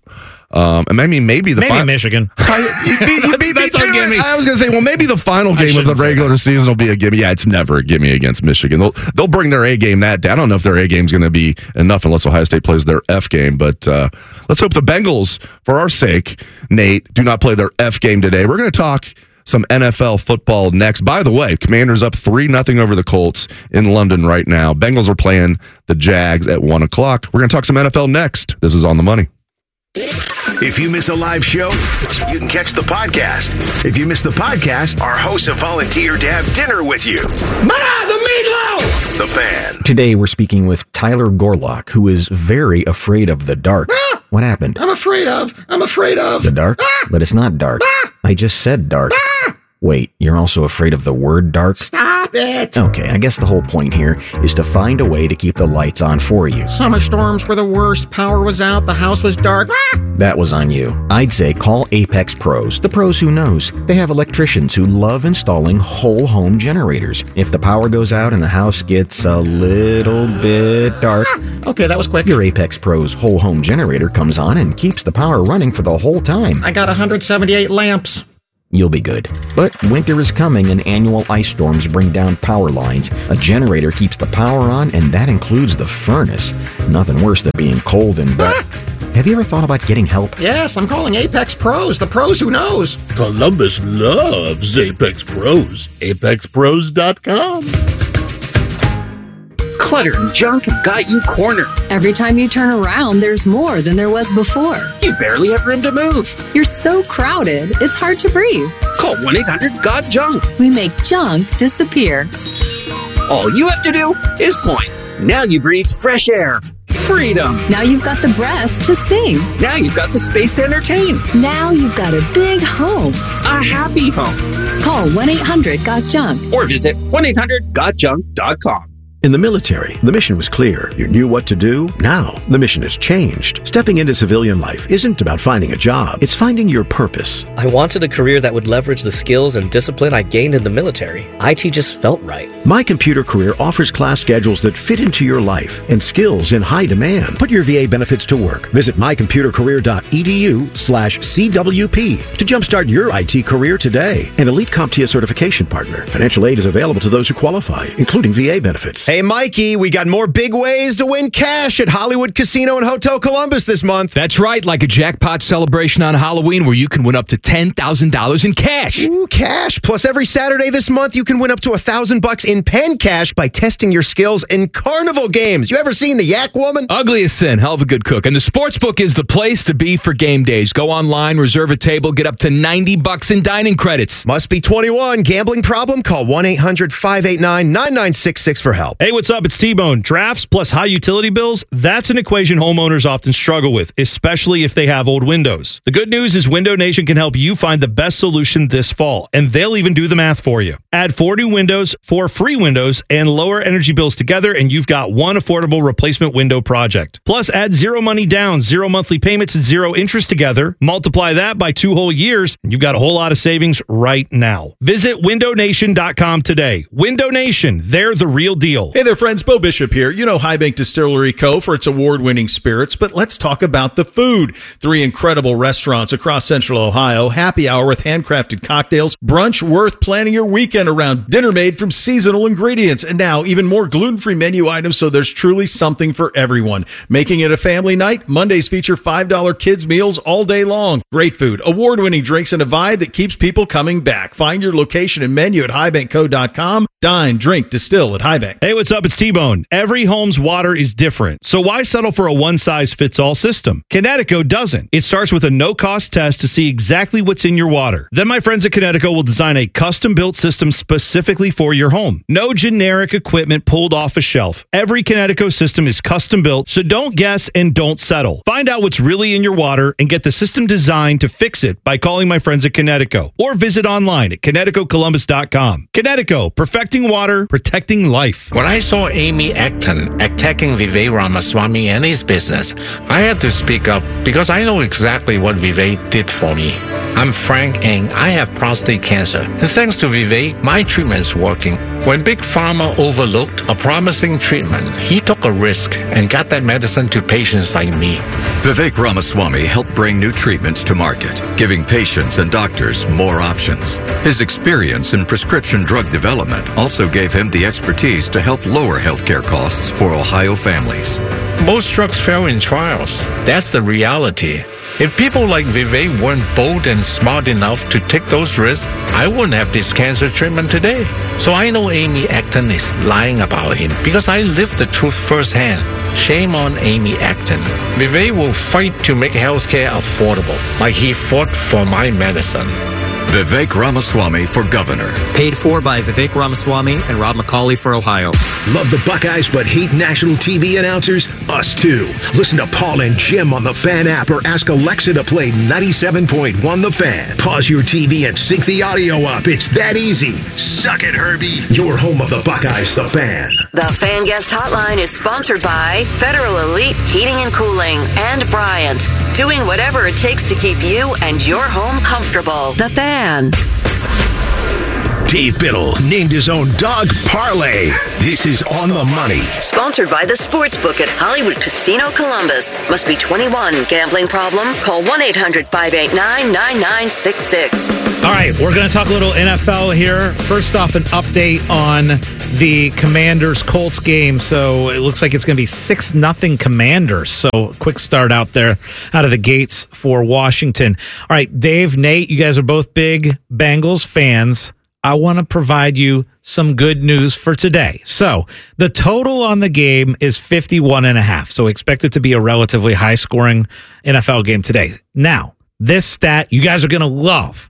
Um, and I mean, maybe the maybe fi- Michigan. I, you beat, you beat me That's to a gimme. it. I was going to say, well, maybe the final game of the regular season will be a gimme. Yeah, it's never a gimme against Michigan. They'll they'll bring their A game that day. I don't know if their A game is going to be enough unless Ohio State plays their F game. But uh, let's hope the Bengals, for our sake, Nate, do not play their F game today. We're going to talk some N F L football next. By the way, Commanders up three nothing over the Colts in London right now. Bengals are playing the Jags at one o'clock. We're going to talk some N F L next. This is On the Money. If you miss a live show, you can catch the podcast. If you miss the podcast, our hosts have volunteered to have dinner with you. Ma, the meatloaf! The Fan. Today we're speaking with Tyler Gorlock, who is very afraid of the dark. Ah! What happened? I'm afraid of. I'm afraid of. The dark? Ah! But it's not dark. Ah! I just said dark. Ah! Wait, you're also afraid of the word dark? Stop it. Okay, I guess the whole point here is to find a way to keep the lights on for you. Summer storms were the worst. Power was out. The house was dark. Ah! That was on you. I'd say call Apex Pros, the pros who knows. They have electricians who love installing whole home generators. If the power goes out and the house gets a little bit dark, Ah! Okay, that was quick. your Apex Pros whole home generator comes on and keeps the power running for the whole time. I got one hundred seventy-eight lamps. You'll be good. But winter is coming and annual ice storms bring down power lines. A generator keeps the power on, and that includes the furnace. Nothing worse than being cold and wet. Have you ever thought about getting help? Yes, I'm calling Apex Pros, the pros who knows. Columbus loves Apex Pros. Apex Pros dot com. Clutter and junk have got you cornered. Every time you turn around, there's more than there was before. You barely have room to move. You're so crowded, it's hard to breathe. Call one eight hundred got junk. We make junk disappear. All you have to do is point. Now you breathe fresh air. Freedom. Now you've got the breath to sing. Now you've got the space to entertain. Now you've got a big home. A happy home. Call one eight hundred got junk. Or visit one eight hundred got junk dot com. In the military, the mission was clear. You knew what to do. Now, the mission has changed. Stepping into civilian life isn't about finding a job. It's finding your purpose. I wanted a career that would leverage the skills and discipline I gained in the military. I T just felt right. My Computer Career offers class schedules that fit into your life and skills in high demand. Put your V A benefits to work. Visit my computer career dot e d u slash C W P to jumpstart your I T career today. An Elite CompTIA certification partner. Financial aid is available to those who qualify, including V A benefits. Hey, Mikey, we got more big ways to win cash at Hollywood Casino and Hotel Columbus this month. That's right, like a jackpot celebration on Halloween where you can win up to ten thousand dollars in cash. Ooh, cash. Plus, every Saturday this month, you can win up to one thousand bucks in pen cash by testing your skills in carnival games. You ever seen the Yak Woman? Ugly as sin, hell of a good cook. And the Sportsbook is the place to be for game days. Go online, reserve a table, get up to ninety bucks in dining credits. Must be twenty-one. Gambling problem? Call one eight hundred five eight nine nine nine six six for help. Hey, what's up? It's T-Bone. Drafts plus high utility bills, that's an equation homeowners often struggle with, especially if they have old windows. The good news is Window Nation can help you find the best solution this fall, and they'll even do the math for you. Add four new windows, four free windows, and lower energy bills together, and you've got one affordable replacement window project. Plus, add zero money down, zero monthly payments, and zero interest together. Multiply that by two whole years, and you've got a whole lot of savings right now. Visit window nation dot com today. Window Nation, they're the real deal. Hey there, friends. Bo Bishop here. You know High Bank Distillery Co. for its award-winning spirits, but let's talk about the food. Three incredible restaurants across Central Ohio, happy hour with handcrafted cocktails, brunch worth planning your weekend around, dinner made from seasonal ingredients, and now even more gluten-free menu items, so there's truly something for everyone. Making it a family night, Mondays feature five dollar kids meals all day long. Great food, award-winning drinks, and a vibe that keeps people coming back. Find your location and menu at high bank co dot com. Dine, drink, distill at High Bank. Hey, what's up? It's T-Bone. Every home's water is different, so why settle for a one-size-fits-all system? Kinetico doesn't. It starts with a no-cost test to see exactly what's in your water. Then my friends at Kinetico will design a custom-built system specifically for your home. No generic equipment pulled off a shelf. Every Kinetico system is custom-built, so don't guess and don't settle. Find out what's really in your water and get the system designed to fix it by calling my friends at Kinetico or visit online at kinetico columbus dot com. Kinetico, perfecting water, protecting life. When I saw Amy Acton attacking Vivek Ramaswamy and his business, I had to speak up because I know exactly what Vivek did for me. I'm Frank and I have prostate cancer. And thanks to Vivek, my treatment is working. When Big Pharma overlooked a promising treatment, he took a risk and got that medicine to patients like me. Vivek Ramaswamy helped bring new treatments to market, giving patients and doctors more options. His experience in prescription drug development also gave him the expertise to help lower healthcare costs for Ohio families. Most drugs fail in trials. That's the reality. If people like Vivek weren't bold and smart enough to take those risks, I wouldn't have this cancer treatment today. So I know Amy Acton is lying about him because I lived the truth firsthand. Shame on Amy Acton. Vivek will fight to make healthcare affordable, like he fought for my medicine. Vivek Ramaswamy for governor. Paid for by Vivek Ramaswamy and Rob McCauley for Ohio. Love the Buckeyes but hate national T V announcers? Us too. Listen to Paul and Jim on the Fan app or ask Alexa to play ninety-seven point one The Fan. Pause your T V and sync the audio up. It's that easy. Suck it, Herbie. Your home of the Buckeyes, The Fan. The Fan Guest Hotline is sponsored by Federal Elite Heating and Cooling and Bryant, doing whatever it takes to keep you and your home comfortable. The Fan. Dave Biddle named his own dog Parlay. This is On the Money. Sponsored by the Sportsbook at Hollywood Casino Columbus. Must be twenty-one. Gambling problem? Call one eight hundred five eight nine nine nine six six. All right, we're going to talk a little N F L here. First off, an update on the Commanders-Colts game. So it looks like it's going to be six nothing Commanders. So quick start out there out of the gates for Washington. All right, Dave, Nate, you guys are both big Bengals fans. I want to provide you some good news for today. So the total on the game is fifty-one and a half. So expect it to be a relatively high-scoring N F L game today. Now, this stat you guys are going to love.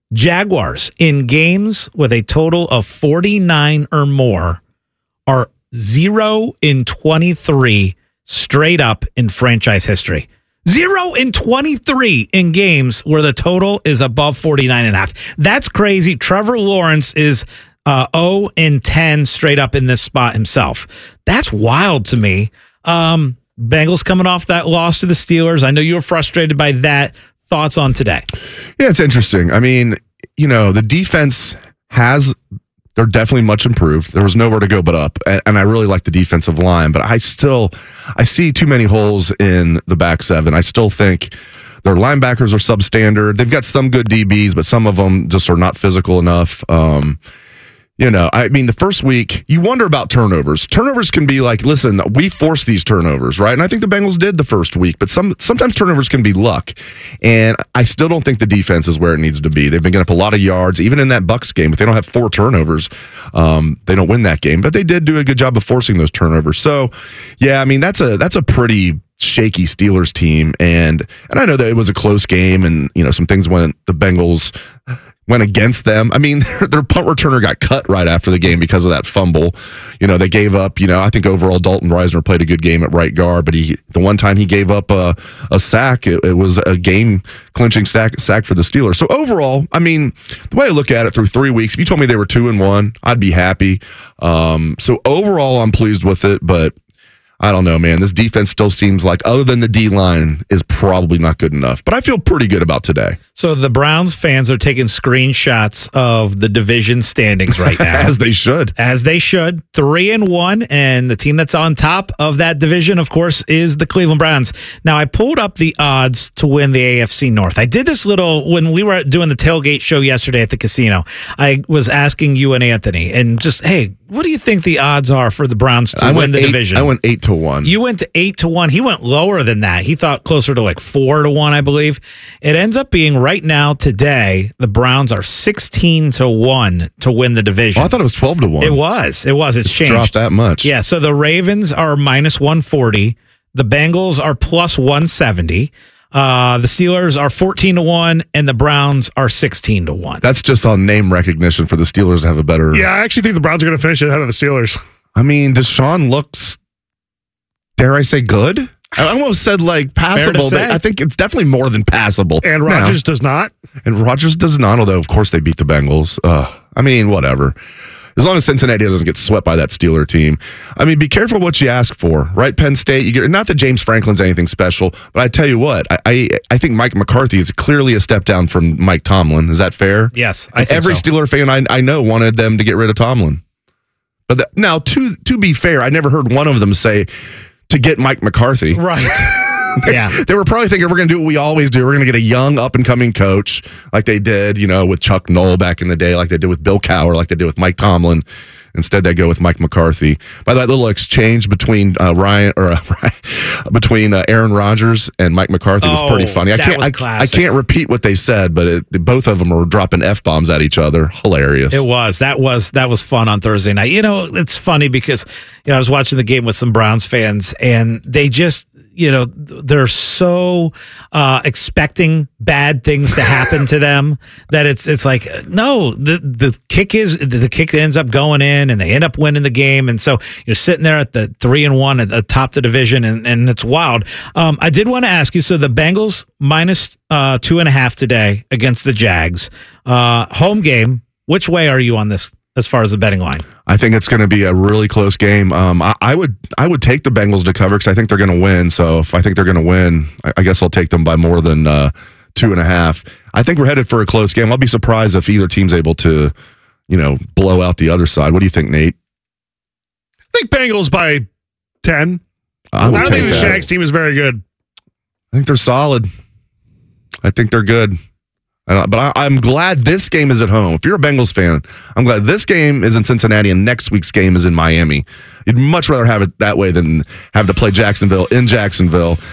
Jaguars in games with a total of forty-nine or more are zero in twenty-three straight up in franchise history. Zero in twenty-three in games where the total is above forty-nine and a half. That's crazy. Trevor Lawrence is uh, zero in ten straight up in this spot himself. That's wild to me. Um, Bengals coming off that loss to the Steelers. I know you were frustrated by that. Thoughts on today? Yeah, it's interesting. I mean, you know, the defense has, they're definitely much improved. There was nowhere to go but up. And, and I really like the defensive line, but I still, I see too many holes in the back seven. I still think their linebackers are substandard. They've got some good D Bs, but some of them just are not physical enough. Um, You know, I mean, the first week, you wonder about turnovers. Turnovers can be like, listen, we force these turnovers, right? And I think the Bengals did the first week, but some sometimes turnovers can be luck. And I still don't think the defense is where it needs to be. They've been getting up a lot of yards, even in that Bucs game. If they don't have four turnovers, um, they don't win that game. But they did do a good job of forcing those turnovers. So, yeah, I mean, that's a that's a pretty shaky Steelers team. And and I know that it was a close game, and, you know, some things went the Bengals went against them. I mean, their, their punt returner got cut right after the game because of that fumble. You know, they gave up, you know, I think overall Dalton Reisner played a good game at right guard, but he the one time he gave up a, a sack, it, it was a game-clinching sack, sack for the Steelers. So overall, I mean, the way I look at it through three weeks, if you told me they were two and one, I'd be happy. Um, so overall, I'm pleased with it, but I don't know, man. This defense still seems like, other than the D-line, is probably not good enough. But I feel pretty good about today. So the Browns fans are taking screenshots of the division standings right now. As they should. As they should. Three and one, and the team that's on top of that division, of course, is the Cleveland Browns. Now, I pulled up the odds to win the A F C North. I did this little, when we were doing the tailgate show yesterday at the casino, I was asking you and Anthony, and just, hey, what do you think the odds are for the Browns to I win the eight, division? I went eight to one. You went to eight to one. He went lower than that. He thought closer to like four to one, I believe. It ends up being right now today, the Browns are sixteen to one to win the division. Oh, I thought it was twelve to one. It was. It was. It's, it's changed. Dropped that much. Yeah. So the Ravens are minus one forty. The Bengals are plus one seventy. Uh, the Steelers are fourteen to one, and the Browns are sixteen to one. That's just on name recognition for the Steelers to have a better. Yeah, I actually think the Browns are going to finish ahead of the Steelers. I mean, Deshaun looks, dare I say, good? I almost said like passable, but I think it's definitely more than passable. And Rodgers does not. And Rodgers does not, although, of course, they beat the Bengals. Uh, I mean, whatever. As long as Cincinnati doesn't get swept by that Steeler team. I mean, be careful what you ask for, right? Penn State, you get, not that James Franklin's anything special, but I tell you what, I, I I think Mike McCarthy is clearly a step down from Mike Tomlin. Is that fair? Yes, I think Every so. Steeler fan I, I know wanted them to get rid of Tomlin. But that, now, to to be fair, I never heard one of them say to get Mike McCarthy. Right. they, yeah. They were probably thinking we're going to do what we always do. We're going to get a young up and coming coach like they did, you know, with Chuck Noll back in the day, like they did with Bill Cowher, like they did with Mike Tomlin. Instead, they go with Mike McCarthy. By the way, that little exchange between uh, Ryan or uh, between uh, Aaron Rodgers and Mike McCarthy was Oh, pretty funny. I that can't was I, I classic. can't repeat what they said, but it, both of them were dropping F bombs at each other. Hilarious. It was. That was that was fun on Thursday night. You know, it's funny because you know I was watching the game with some Browns fans, and they just you know they're so uh, expecting bad things to happen to them that it's it's like no, the the kick is the kick ends up going in, and they end up winning the game, and so you're sitting there at the three and one at the top of the division, and, and it's wild. Um, I did want to ask you. So the Bengals minus uh, two and a half today against the Jags, uh, home game. Which way are you on this as far as the betting line? I think it's going to be a really close game. Um, I, I would I would take the Bengals to cover because I think they're going to win. So if I think they're going to win, I, I guess I'll take them by more than uh, two and a half. I think we're headed for a close game. I'll be surprised if either team's able to, you know, blow out the other side. What do you think, Nate? I think Bengals by ten. I, would I take think the that. Shags team is very good. I think they're solid. I think they're good. I don't, but I, I'm glad this game is at home. If you're a Bengals fan, I'm glad this game is in Cincinnati and next week's game is in Miami. You'd much rather have it that way than have to play Jacksonville in Jacksonville.